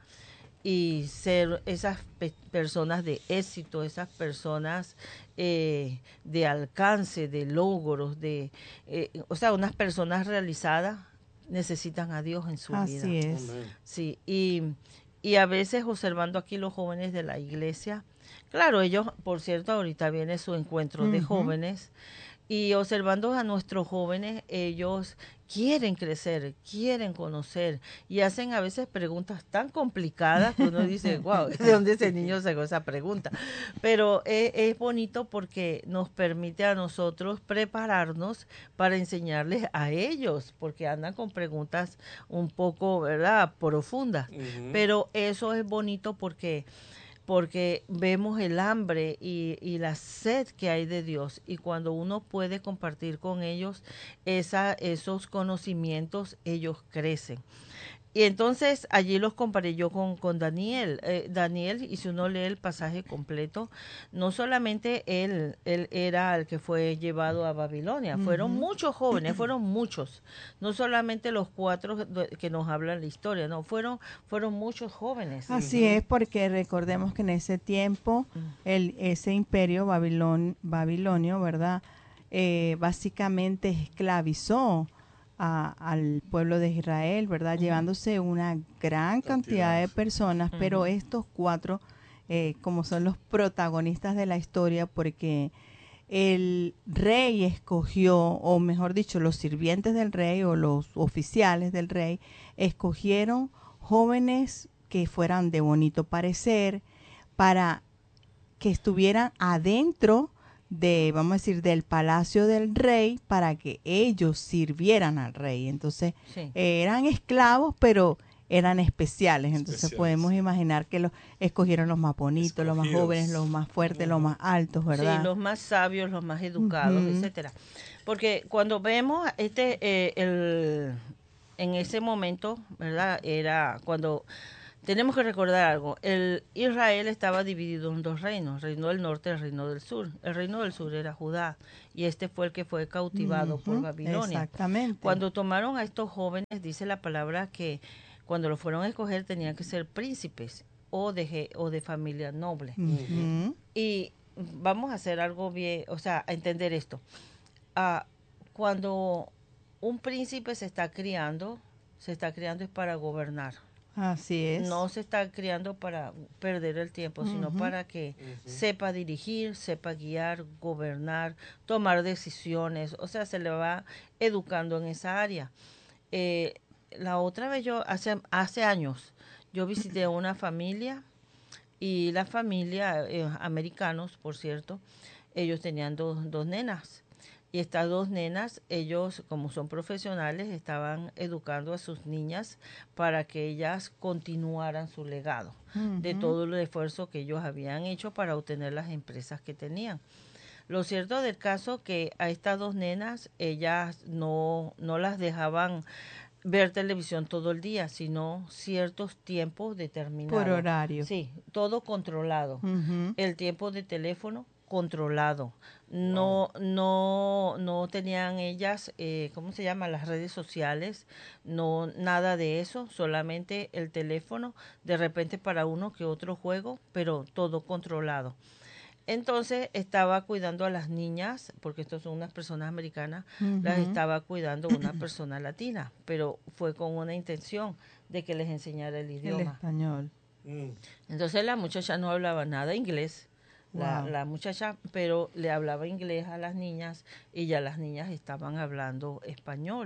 y ser esas pe- personas de éxito, esas personas eh, de alcance, de logros, de, eh, o sea, unas personas realizadas necesitan a Dios en su vida. Así es. Amén. Sí, y, y a veces observando aquí los jóvenes de la iglesia, claro, ellos, por cierto, ahorita viene su encuentro de Ujú. jóvenes, y observando a nuestros jóvenes, ellos quieren crecer, quieren conocer y hacen a veces preguntas tan complicadas que uno dice, wow, ¿de dónde ese niño sacó esa pregunta? Pero es, es bonito porque nos permite a nosotros prepararnos para enseñarles a ellos, porque andan con preguntas un poco, ¿verdad?, profundas. Ujú. Pero eso es bonito porque porque vemos el hambre y, y la sed que hay de Dios, y cuando uno puede compartir con ellos esa, esos conocimientos, ellos crecen. Y entonces allí los comparé yo con, con Daniel. Eh, Daniel, y si uno lee el pasaje completo, no solamente él, él era el que fue llevado a Babilonia, fueron Ujú. muchos jóvenes, fueron muchos, no solamente los cuatro de- que nos hablan la historia, no, fueron, fueron muchos jóvenes. Así es, porque recordemos que en ese tiempo el, ese imperio babilon, babilonio, ¿verdad? Eh, básicamente esclavizó a- al pueblo de Israel, ¿verdad? Ujú. Llevándose una gran cantidad, Cantidad. de personas, pero Ujú. estos cuatro, eh, como son los protagonistas de la historia, porque el rey escogió, o mejor dicho, los sirvientes del rey o los oficiales del rey, escogieron jóvenes que fueran de bonito parecer para que estuvieran adentro de, vamos a decir, del palacio del rey para que ellos sirvieran al rey. Entonces, Sí. eh, eran esclavos, pero eran especiales. Entonces, Especiales. podemos imaginar que los escogieron los más bonitos, los más Escogidos. jóvenes, los más fuertes, los Ujú. más altos, ¿verdad? Sí, los más sabios, los más educados, Ujú. etcétera. Porque cuando vemos este, eh, el, en ese momento, ¿verdad? Era cuando tenemos que recordar algo. El Israel estaba dividido en dos reinos, el reino del norte y el reino del sur. El reino del sur era Judá y este fue el que fue cautivado por Ujú, Babilonia. Exactamente. Cuando tomaron a estos jóvenes, dice la palabra que cuando los fueron a escoger tenían que ser príncipes o de, je- o de familia noble. Ujú. Y vamos a hacer algo bien, o sea, a entender esto. Ah, cuando un príncipe se está criando, se está criando es para gobernar. Así es. No se está criando para perder el tiempo, sino Ujú. para que Ujú. sepa dirigir, sepa guiar, gobernar, tomar decisiones. O sea, se le va educando en esa área. Eh, la otra vez yo, hace, hace años, yo visité a una familia y la familia, eh, americanos, por cierto, ellos tenían dos, dos nenas. Y estas dos nenas, ellos como son profesionales, estaban educando a sus niñas para que ellas continuaran su legado uh-huh. de todo el esfuerzo que ellos habían hecho para obtener las empresas que tenían. Lo cierto del caso que a estas dos nenas, ellas no, no las dejaban ver televisión todo el día, sino ciertos tiempos determinados. Por horario. Sí, todo controlado. Uh-huh. El tiempo de teléfono controlado. No, wow. no, no tenían ellas, eh, ¿cómo se llama? Las redes sociales, no, nada de eso, solamente el teléfono, de repente para uno que otro juego, pero todo controlado. Entonces estaba cuidando a las niñas, porque estas son unas personas americanas, uh-huh. las estaba cuidando una persona latina, pero fue con una intención de que les enseñara el idioma. El español. Mm. Entonces la muchacha no hablaba nada inglés, la, wow. la muchacha, pero le hablaba inglés a las niñas y ya las niñas estaban hablando español.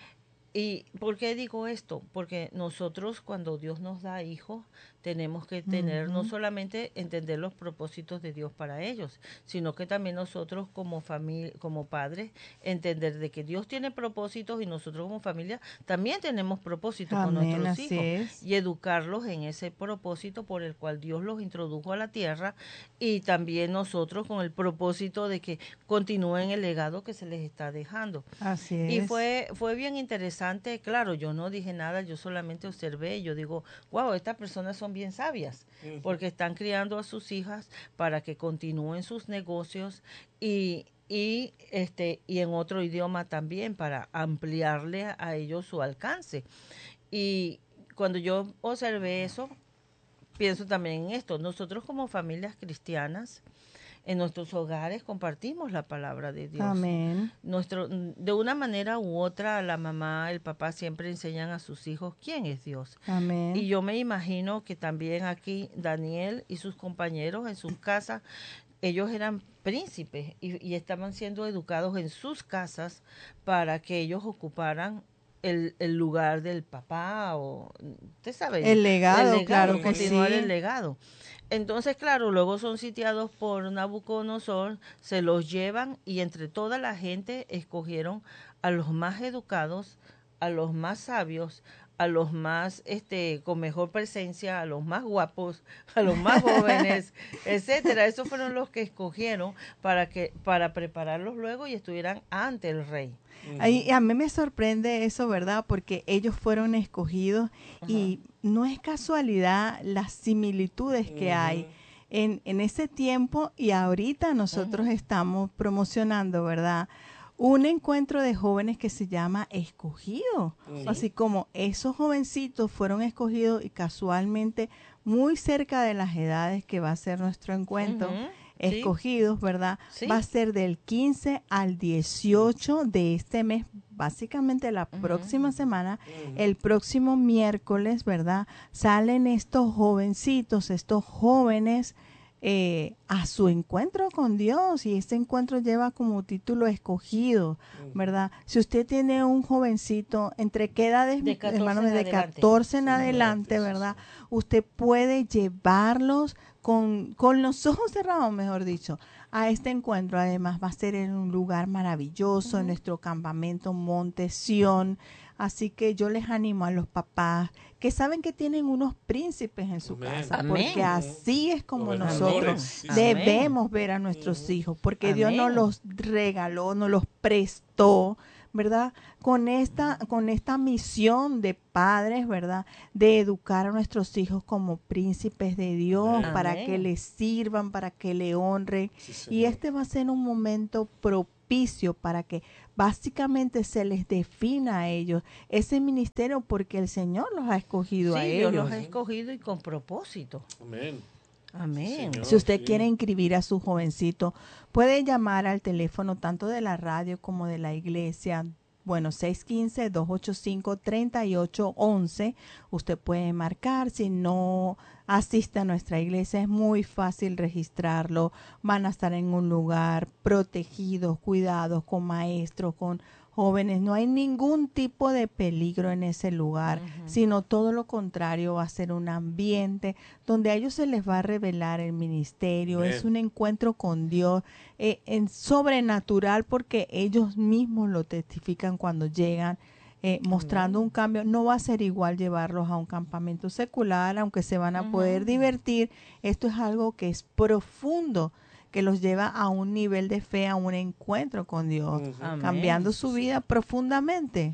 ¿Y por qué digo esto? Porque nosotros cuando Dios nos da hijos tenemos que tener uh-huh. no solamente entender los propósitos de Dios para ellos, sino que también nosotros como familia, como padres, entender de que Dios tiene propósitos y nosotros como familia también tenemos propósitos Amén, con nuestros así hijos es. Y educarlos en ese propósito por el cual Dios los introdujo a la tierra y también nosotros con el propósito de que continúen el legado que se les está dejando. Así es. Y fue fue bien interesante, claro, yo no dije nada, yo solamente observé, yo digo, wow, estas personas son bien sabias, uh-huh. porque están criando a sus hijas para que continúen sus negocios y, y, este, y en otro idioma también para ampliarle a, a ellos su alcance. Y cuando yo observé eso, pienso también en esto, nosotros como familias cristianas, en nuestros hogares compartimos la palabra de Dios. Amén. Nuestro, de una manera u otra, la mamá, el papá siempre enseñan a sus hijos quién es Dios. Amén. Y yo me imagino que también aquí Daniel y sus compañeros en sus casas, ellos eran príncipes y, y estaban siendo educados en sus casas para que ellos ocuparan el, el lugar del papá o, usted sabe, el legado, el legado claro que continuar sí. el legado. Entonces, claro, luego son sitiados por Nabucodonosor, se los llevan y entre toda la gente escogieron a los más educados, a los más sabios, a los más este con mejor presencia, a los más guapos, a los más jóvenes, etcétera. Esos fueron los que escogieron para que para prepararlos luego y estuvieran ante el rey. Uh-huh. Ahí, a mí me sorprende eso, ¿verdad? Porque ellos fueron escogidos uh-huh. y no es casualidad las similitudes que uh-huh. hay en, en ese tiempo y ahorita nosotros uh-huh. estamos promocionando, ¿verdad? Un encuentro de jóvenes que se llama Escogido. Uh-huh. Así como esos jovencitos fueron escogidos y casualmente muy cerca de las edades que va a ser nuestro encuentro. Uh-huh. Escogidos, ¿verdad? Sí. Va a ser del quince al dieciocho de este mes, básicamente la uh-huh. próxima semana, uh-huh. el próximo miércoles, ¿verdad? Salen estos jovencitos, estos jóvenes eh, a su encuentro con Dios y este encuentro lleva como título Escogido, ¿verdad? Si usted tiene un jovencito, ¿entre qué edades, de hermanos? De catorce en adelante, ¿verdad? Usted puede llevarlos con, con los ojos cerrados, mejor dicho, a este encuentro. Además va a ser en un lugar maravilloso, uh-huh. en nuestro campamento Monte Sión. Así que yo les animo a los papás que saben que tienen unos príncipes en su Amén. Casa, Amén. Porque así es como Amén. nosotros Sí. debemos Amén. Ver a nuestros uh-huh. hijos, porque Amén. Dios nos los regaló, nos los prestó, ¿verdad? Con esta, con esta misión de padres, ¿verdad? De educar a nuestros hijos como príncipes de Dios, Amén. Para que les sirvan, para que le honren. Sí, y este va a ser un momento propicio para que básicamente se les defina a ellos ese ministerio, porque el Señor los ha escogido sí, a Dios ellos. los ha escogido y con propósito. Amén. Amén. Señor, si usted sí. quiere inscribir a su jovencito, puede llamar al teléfono tanto de la radio como de la iglesia. Bueno, seis uno cinco, dos ocho cinco, tres ocho uno uno. Usted puede marcar. Si no asiste a nuestra iglesia, es muy fácil registrarlo. Van a estar en un lugar protegidos, cuidados, con maestros, con jóvenes, no hay ningún tipo de peligro en ese lugar, Ujú. sino todo lo contrario, va a ser un ambiente donde a ellos se les va a revelar el ministerio, Amén. es un encuentro con Dios, eh, en sobrenatural, porque ellos mismos lo testifican cuando llegan, eh, mostrando Amén. un cambio. No va a ser igual llevarlos a un campamento secular, aunque se van a poder Ujú. divertir. Esto es algo que es profundo, que los lleva a un nivel de fe, a un encuentro con Dios, Ujú. Amén. cambiando su vida profundamente.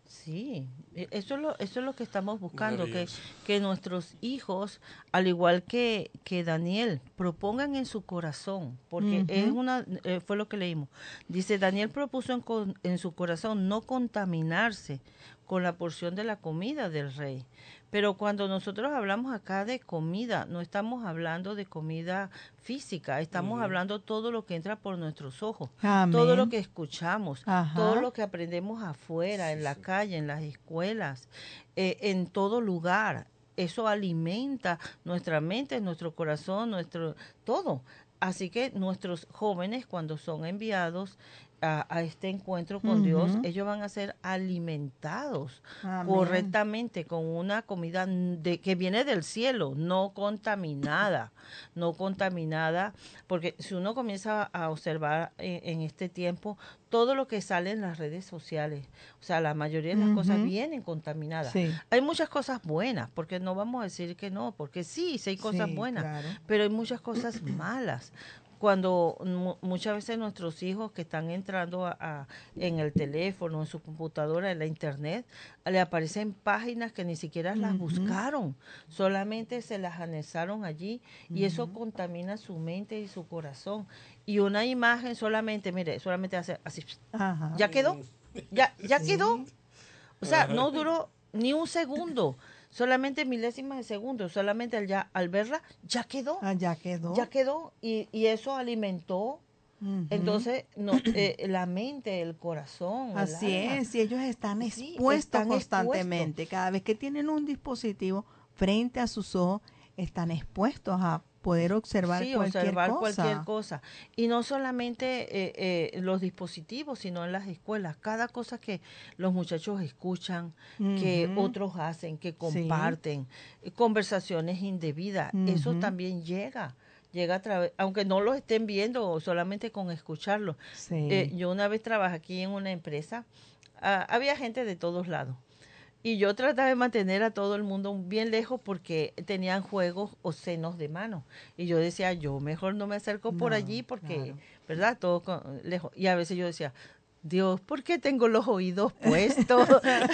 Sí, e- eso es lo, eso es lo que estamos buscando, que, Maravilloso. que nuestros hijos, al igual que, que Daniel, propongan en su corazón, porque es Ujú. una, eh, fue lo que leímos. Dice, Daniel propuso en, con- en su corazón no contaminarse con la porción de la comida del rey. Pero cuando nosotros hablamos acá de comida, no estamos hablando de comida física, estamos Ujú. hablando todo lo que entra por nuestros ojos, Amén. todo lo que escuchamos, Ajá. todo lo que aprendemos afuera, Sí, en la sí. calle, en las escuelas, eh, en todo lugar. Eso alimenta nuestra mente, nuestro corazón, nuestro todo. Así que nuestros jóvenes, cuando son enviados a, a este encuentro con Dios, Ujú. ellos van a ser alimentados Amén. correctamente con una comida de, que viene del cielo, no contaminada, no contaminada, porque si uno comienza a observar en, en este tiempo todo lo que sale en las redes sociales, o sea, la mayoría de las cosas Ujú. vienen contaminadas. Sí. Hay muchas cosas buenas, porque no vamos a decir que no, porque sí, sí hay cosas Sí, buenas, claro. pero hay muchas cosas malas. Cuando mu- muchas veces nuestros hijos que están entrando a, a- en el teléfono, en su computadora, en la internet, le aparecen páginas que ni siquiera las Ujú. buscaron, solamente se las anexaron allí y eso Ujú. contamina su mente y su corazón. Y una imagen solamente, mire, solamente hace así, Ajá. ya quedó, ya, ya Sí. quedó. O sea, Ajá. no duró ni un segundo, solamente milésimas de segundo, solamente al, ya, al verla, ya quedó, Ah, ya quedó. ya quedó. Y, y eso alimentó, Ujú. entonces, no, eh, la mente, el corazón, el Así alma. es, y ellos están Sí, expuestos están constantemente. Cada vez que tienen un dispositivo frente a sus ojos, están expuestos a poder observar Sí, cualquier observar cosa. cualquier cosa. Y no solamente eh, eh, los dispositivos, sino en las escuelas. Cada cosa que los muchachos escuchan, que Ujú. otros hacen, que Sí. comparten, eh, conversaciones indebidas, eso Ujú. también llega. Llega a través, aunque no lo estén viendo o solamente con escucharlo. Sí. Eh, yo una vez trabajé aquí en una empresa, ah, había gente de todos lados. Y yo trataba de mantener a todo el mundo bien lejos porque tenían juegos o senos de mano. Y yo decía, yo mejor no me acerco por No, allí porque, claro. ¿verdad? Todo con- lejos. Y a veces yo decía, Dios, ¿por qué tengo los oídos puestos?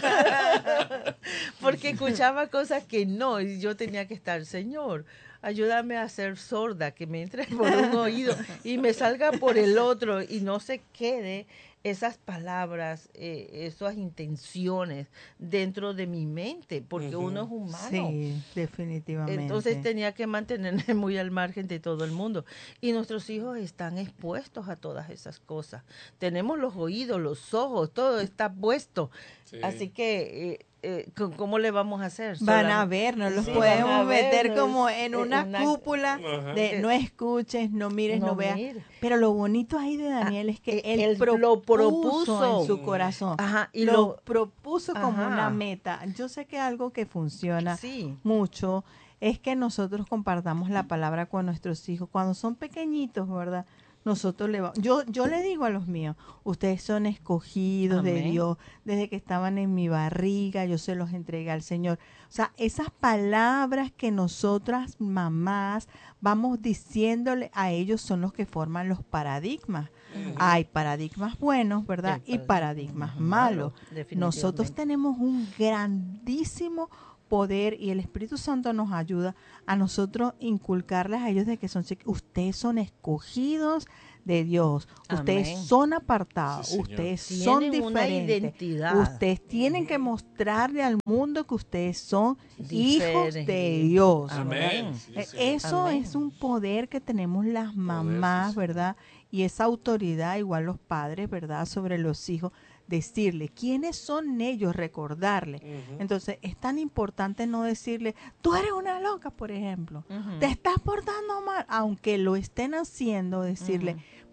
Porque escuchaba cosas que no, y yo tenía que estar, Señor, ayúdame a ser sorda, que me entre por un oído y me salga por el otro y no se quede esas palabras, eh, esas intenciones dentro de mi mente, porque Ujú. uno es humano. Sí, definitivamente. Entonces tenía que mantenerme muy al margen de todo el mundo. Y nuestros hijos están expuestos a todas esas cosas. Tenemos los oídos, los ojos, todo está puesto. Sí. Así que, eh, eh, c- ¿cómo le vamos a hacer? Van a Solam- ver, no los Sí, podemos van a meter vernos, como en eh, una, una- cúpula Ajá. de de- no escuches, no mires, no, no veas. mire. Pero lo bonito ahí de Daniel Ah, es que eh, él, él propuso, lo propuso. en su corazón. Ajá, y lo, lo- propuso como Ajá. una meta. Yo sé que algo que funciona Sí. mucho es que nosotros compartamos la palabra con nuestros hijos cuando son pequeñitos, ¿verdad? Nosotros le va- yo yo le digo a los míos, ustedes son escogidos de Amén. Dios desde que estaban en mi barriga, yo se los entregué al Señor. O sea, esas palabras que nosotras mamás vamos diciéndole a ellos son los que forman los paradigmas. Hay paradigmas buenos, ¿verdad? El Y paradigmas paradigma malos. malo, definitivamente. Nosotros tenemos un grandísimo poder y el Espíritu Santo nos ayuda a nosotros inculcarles a ellos de que son chiqui- ustedes son escogidos de Dios, ustedes Amén. son apartados, Sí, Señor. ustedes son Tienen una diferentes, identidad. ustedes tienen que mostrarle al mundo que ustedes son hijos de Diferente. Dios. Amén. Amén. Sí, Eh, Señor. Eso Amén. es un poder que tenemos las mamás, sí, sí. ¿verdad? Y esa autoridad, igual los padres, ¿verdad? Sobre los hijos, decirle quiénes son ellos, recordarle. Ujú. Entonces, es tan importante no decirle, tú eres una loca, por ejemplo, Ujú. te estás portando mal, aunque lo estén haciendo, decirle, Ujú.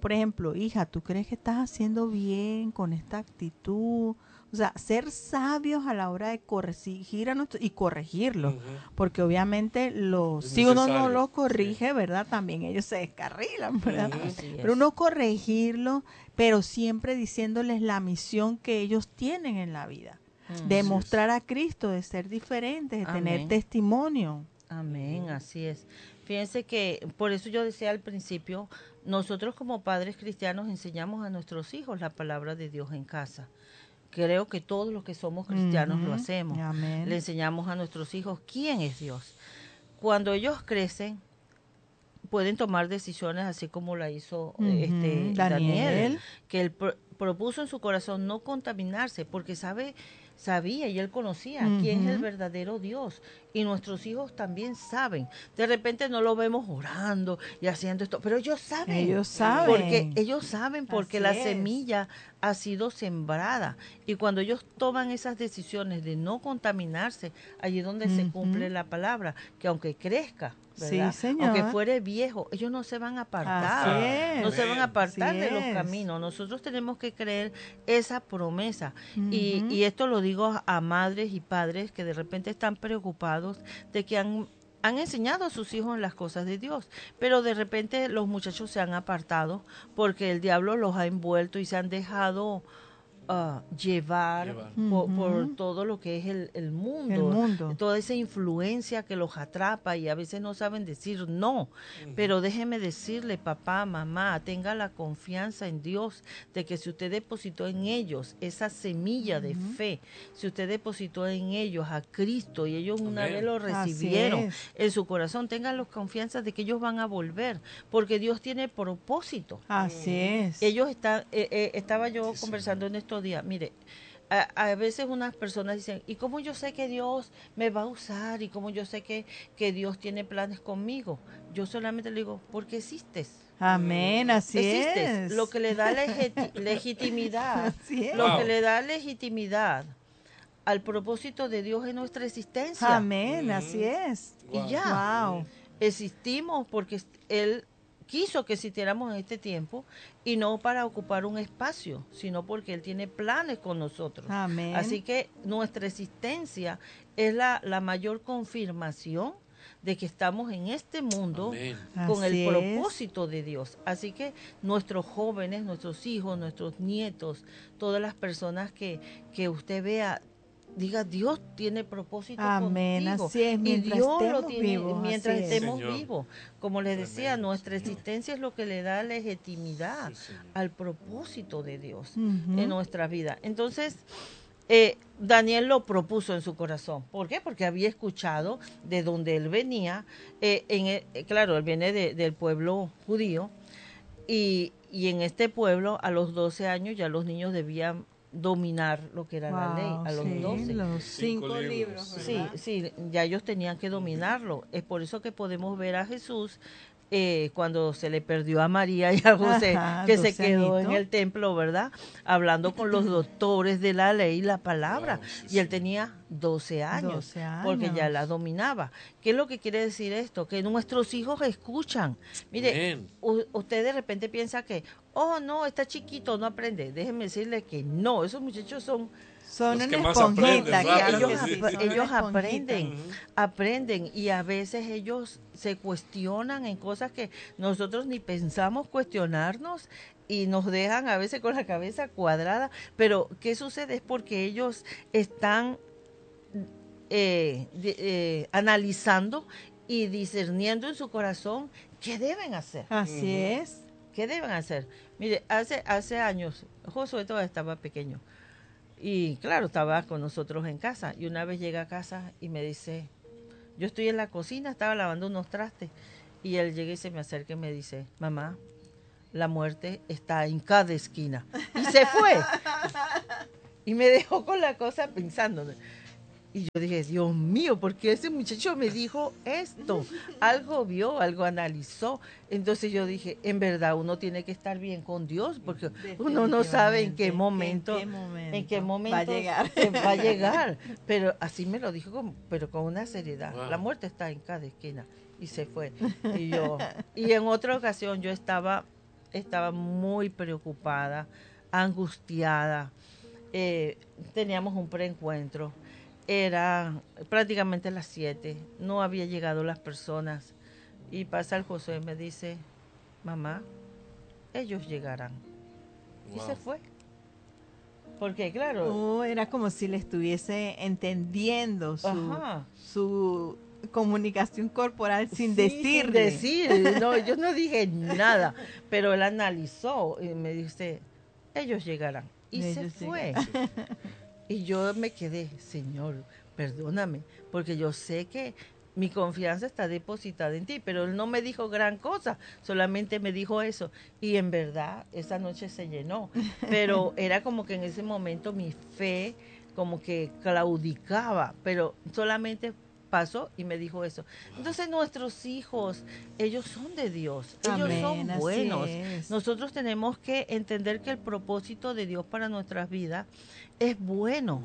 por ejemplo, hija, ¿tú crees que estás haciendo bien con esta actitud? O sea, ser sabios a la hora de corregir a nuestro y corregirlo, Ujú. porque obviamente los Es si uno no necesario, lo sí. corrige, ¿verdad? También ellos se descarrilan, ¿verdad? Ujú. Así es. Pero uno corregirlo, pero siempre diciéndoles la misión que ellos tienen en la vida, Mm. de Así es. mostrar a Cristo, de ser diferentes, de tener Amén. testimonio. Amén, así es. Fíjense que por eso yo decía al principio, nosotros como padres cristianos enseñamos a nuestros hijos la palabra de Dios en casa. Creo que todos los que somos cristianos lo Ujú. hacemos. Amén. Le enseñamos a nuestros hijos quién es Dios. Cuando ellos crecen, pueden tomar decisiones así como la hizo Ujú. este Daniel. Daniel, que él pro- propuso en su corazón no contaminarse, porque sabe, sabía y él conocía quién es el Ujú. verdadero Dios. Y nuestros hijos también saben. De repente no lo vemos orando y haciendo esto, pero ellos saben. Ellos saben. Porque ellos saben porque Así la es. semilla ha sido sembrada. Y cuando ellos toman esas decisiones de no contaminarse, allí es donde se Ujú. cumple la palabra, que aunque crezca, Sí, ¿verdad? señor. Aunque fuere viejo, ellos no se van a apartar. Así es. No se van a apartar Así de los es. caminos. Nosotros tenemos que creer esa promesa. Y, Ujú. y esto lo digo a madres y padres que de repente están preocupados de que han, han enseñado a sus hijos las cosas de Dios, pero de repente los muchachos se han apartado porque el diablo los ha envuelto y se han dejado ah, llevar, Llevar. por, por Ujú. todo lo que es el, el mundo, El mundo. toda esa influencia que los atrapa y a veces no saben decir no. Pero déjeme decirle, papá, mamá, tenga la confianza en Dios de que si usted depositó en ellos esa semilla de fe, si usted depositó en ellos a Cristo y ellos una Amén. vez lo Así recibieron es. en su corazón, tengan la confianza de que ellos van a volver, porque Dios tiene propósito. Así es. Ellos están, eh, eh, estaba yo Sí, conversando en estos días, mire, a, a veces unas personas dicen, ¿y cómo yo sé que Dios me va a usar? ¿Y cómo yo sé que, que Dios tiene planes conmigo? Yo solamente le digo, porque existes. Amén, así Existes. es. Lo que le da legiti- legitimidad, Así es. lo Wow. que le da legitimidad al propósito de Dios en nuestra existencia. Amén, así es. Y Wow. ya. Wow. Existimos porque Él quiso que existiéramos en este tiempo y no para ocupar un espacio, sino porque Él tiene planes con nosotros. Amén. Así que nuestra existencia es la, la mayor confirmación de que estamos en este mundo Amén. con Así el es. propósito de Dios. Así que nuestros jóvenes, nuestros hijos, nuestros nietos, todas las personas que, que usted vea, diga, Dios tiene propósito Amén, contigo. así es, Y mientras Dios lo estemos tiene vivos, mientras así es. estemos Señor. vivos. Como les decía, Tremendo, nuestra Señor. existencia es lo que le da legitimidad Sí, Señor. al propósito de Dios Ujú. en nuestra vida. Entonces, eh, Daniel lo propuso en su corazón. ¿Por qué? Porque había escuchado de donde él venía. eh, en el- eh, claro, él viene de- del pueblo judío. Y, y en este pueblo, a los doce años, ya los niños debían dominar lo que era la ley, Wow, a los sí, doce. los Cinco cinco libros, libros, Sí, ¿verdad? sí, ya ellos tenían que dominarlo. Es por eso que podemos ver a Jesús eh, cuando se le perdió a María y a José, Ajá, que se doce quedó en añitos. el templo, ¿verdad? Hablando con los doctores de la ley y la palabra. Wow, sí, y él sí. tenía doce años, doce porque ya años. la dominaba. ¿Qué es lo que quiere decir esto? Que nuestros hijos escuchan. Mire, Amén. u- usted de repente piensa que, oh, no, está chiquito, no aprende. Déjenme decirle que no, esos muchachos son Son Los una que más esponjita, aprenden, claro rápido, que ellos, sí, sí. ap- son ellos una esponjita. aprenden, Ujú. aprenden y a veces ellos se cuestionan en cosas que nosotros ni pensamos cuestionarnos y nos dejan a veces con la cabeza cuadrada. Pero ¿qué sucede? Es porque ellos están eh, de- eh, analizando y discerniendo en su corazón qué deben hacer. Así Ujú. es. ¿Qué deben hacer? Mire, hace, hace años, Josué todavía estaba pequeño. Y claro, estaba con nosotros en casa. Y una vez llega a casa y me dice, yo estoy en la cocina, estaba lavando unos trastes. Y él llega y se me acerca y me dice, mamá, la muerte está en cada esquina. Y se fue. Y me dejó con la cosa pensando. Y yo dije, Dios mío, ¿por qué ese muchacho me dijo esto? Algo vio, algo analizó. Entonces yo dije, en verdad uno tiene que estar bien con Dios, porque uno no sabe en qué momento, en qué momento, en qué momento va a llegar. eh, va a llegar. Pero así me lo dijo, con- pero con una seriedad. Wow. La muerte está en cada esquina. Y se fue. Y yo, y en otra ocasión yo estaba estaba muy preocupada, angustiada. Eh, teníamos un preencuentro. Era prácticamente las siete. No había llegado las personas. Y pasa el José y me dice, mamá, ellos llegarán. Wow. Y se fue. Porque claro, Oh, era como si le estuviese entendiendo su, ajá. su comunicación corporal sin Sí, decirle. Sin decir, no, yo no dije nada, pero él analizó y me dice, ellos llegarán. Y Ellos se fue. llegarán. Y yo me quedé, Señor, perdóname, porque yo sé que mi confianza está depositada en ti, pero él no me dijo gran cosa, solamente me dijo eso. Y en verdad, esa noche se llenó. Pero era como que en ese momento mi fe como que claudicaba, pero solamente pasó y me dijo eso. Entonces nuestros hijos, ellos son de Dios, ellos Amén, son así buenos. es. Nosotros tenemos que entender que el propósito de Dios para nuestras vidas es bueno.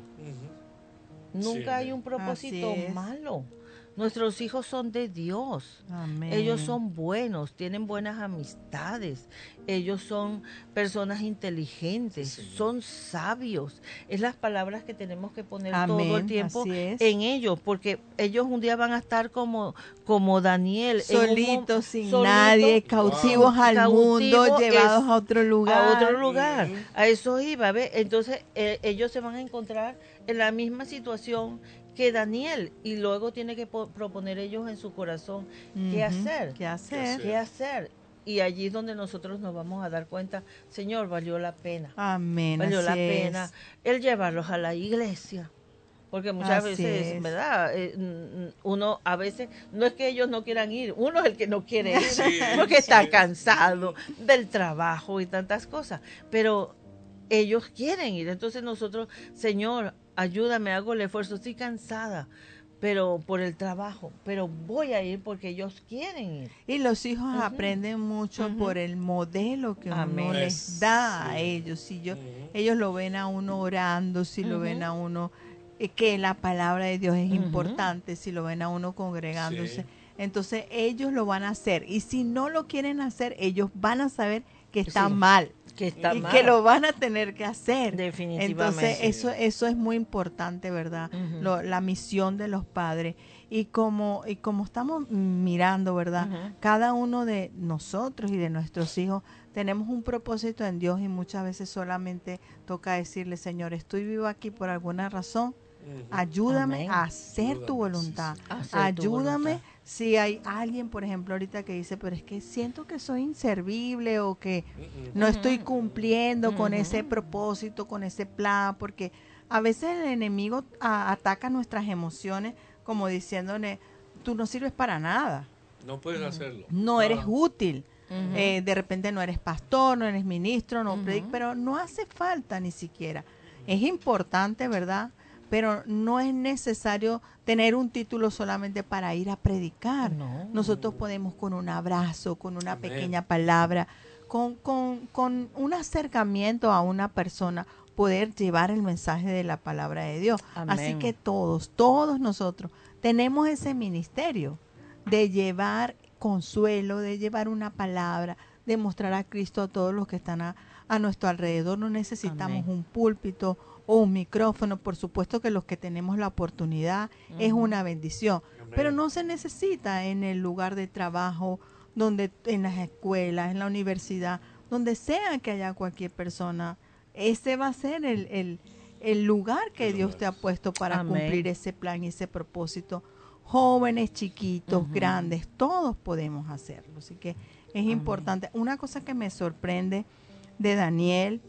Ujú. Nunca Sí, hay un propósito Así es. malo. Nuestros hijos son de Dios. Amén. Ellos son buenos, tienen buenas amistades. Ellos son personas inteligentes, Sí, señor. son sabios. Es las palabras que tenemos que poner Amén, todo el tiempo así es. en ellos, porque ellos un día van a estar como, como Daniel. en un mo- Solitos, sin solito, nadie, cautivos sin- al mundo, cautivo, llevados es- a otro lugar. a otro lugar. Ujú. A eso iba, ¿ve? Entonces eh, ellos se van a encontrar en la misma situación que Daniel y luego tiene que po- proponer ellos en su corazón qué Ujú, hacer, ¿Qué hacer? hacer? qué hacer. Y allí es donde nosotros nos vamos a dar cuenta, Señor, valió la pena, Amén. valió así la es. pena el llevarlos a la iglesia. Porque muchas Así veces, es. ¿verdad? Eh, mm, uno a veces, no es que ellos no quieran ir, uno es el que no quiere ir, Sí, porque está sí. cansado del trabajo y tantas cosas. Pero ellos quieren ir. Entonces nosotros, Señor, ayúdame, hago el esfuerzo, estoy cansada, pero por el trabajo, pero voy a ir porque ellos quieren ir. Y los hijos Ujú. aprenden mucho Ujú. por el modelo que uno Amén. les da a Sí. ellos. Si yo, Ujú. ellos lo ven a uno orando, si lo Ujú. ven a uno eh, que la palabra de Dios es Ujú. importante, si lo ven a uno congregándose, Sí. entonces ellos lo van a hacer. Y si no lo quieren hacer, ellos van a saber que está Sí. mal Que está y mal. que lo van a tener que hacer. Definitivamente. Entonces Sí. eso eso es muy importante, ¿verdad? Ujú. Lo- la misión de los padres. Y como y como estamos mirando, ¿verdad? Ujú. Cada uno de nosotros y de nuestros hijos tenemos un propósito en Dios y muchas veces solamente toca decirle, Señor, estoy vivo aquí por alguna razón. Ujú. Ayúdame Amén. a hacer tu Ayúdame, voluntad. sí, Hacer tu Ayúdame voluntad. si hay alguien, por ejemplo, ahorita que dice, pero es que siento que soy inservible o que Ujú. no estoy Ujú. cumpliendo con Ujú. ese propósito, con ese plan, porque a veces el enemigo a- ataca nuestras emociones como diciéndole, tú no sirves para nada, No puedes hacerlo. no eres Ah. útil. Ujú. Eh, de repente no eres pastor, no eres ministro, no Ujú. predic- pero no hace falta ni siquiera. Es importante, ¿verdad? Pero no es necesario tener un título solamente para ir a predicar. No. Nosotros podemos con un abrazo, con una Amén. pequeña palabra, con, con, con un acercamiento a una persona, poder llevar el mensaje de la palabra de Dios. Amén. Así que todos, todos nosotros tenemos ese ministerio de llevar consuelo, de llevar una palabra, de mostrar a Cristo a todos los que están a, a nuestro alrededor. No necesitamos Amén. un púlpito o un micrófono. Por supuesto que los que tenemos la oportunidad es Ujú. una bendición, Amén. pero no se necesita en el lugar de trabajo, donde en las escuelas, en la universidad, donde sea que haya cualquier persona. Ese va a ser el, el, el lugar que El Dios lugar. te ha puesto para Amén. cumplir ese plan y ese propósito. Jóvenes, chiquitos, Ujú. grandes, todos podemos hacerlo. Así que es Amén. importante. Una cosa que me sorprende de Daniel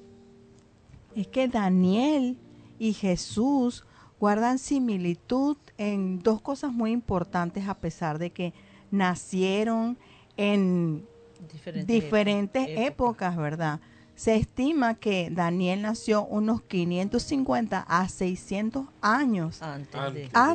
es que Daniel y Jesús guardan similitud en dos cosas muy importantes, a pesar de que nacieron en Diferentes, diferentes épocas. épocas, ¿verdad? Se estima que Daniel nació unos quinientos cincuenta a seiscientos años Antes de... Antes. antes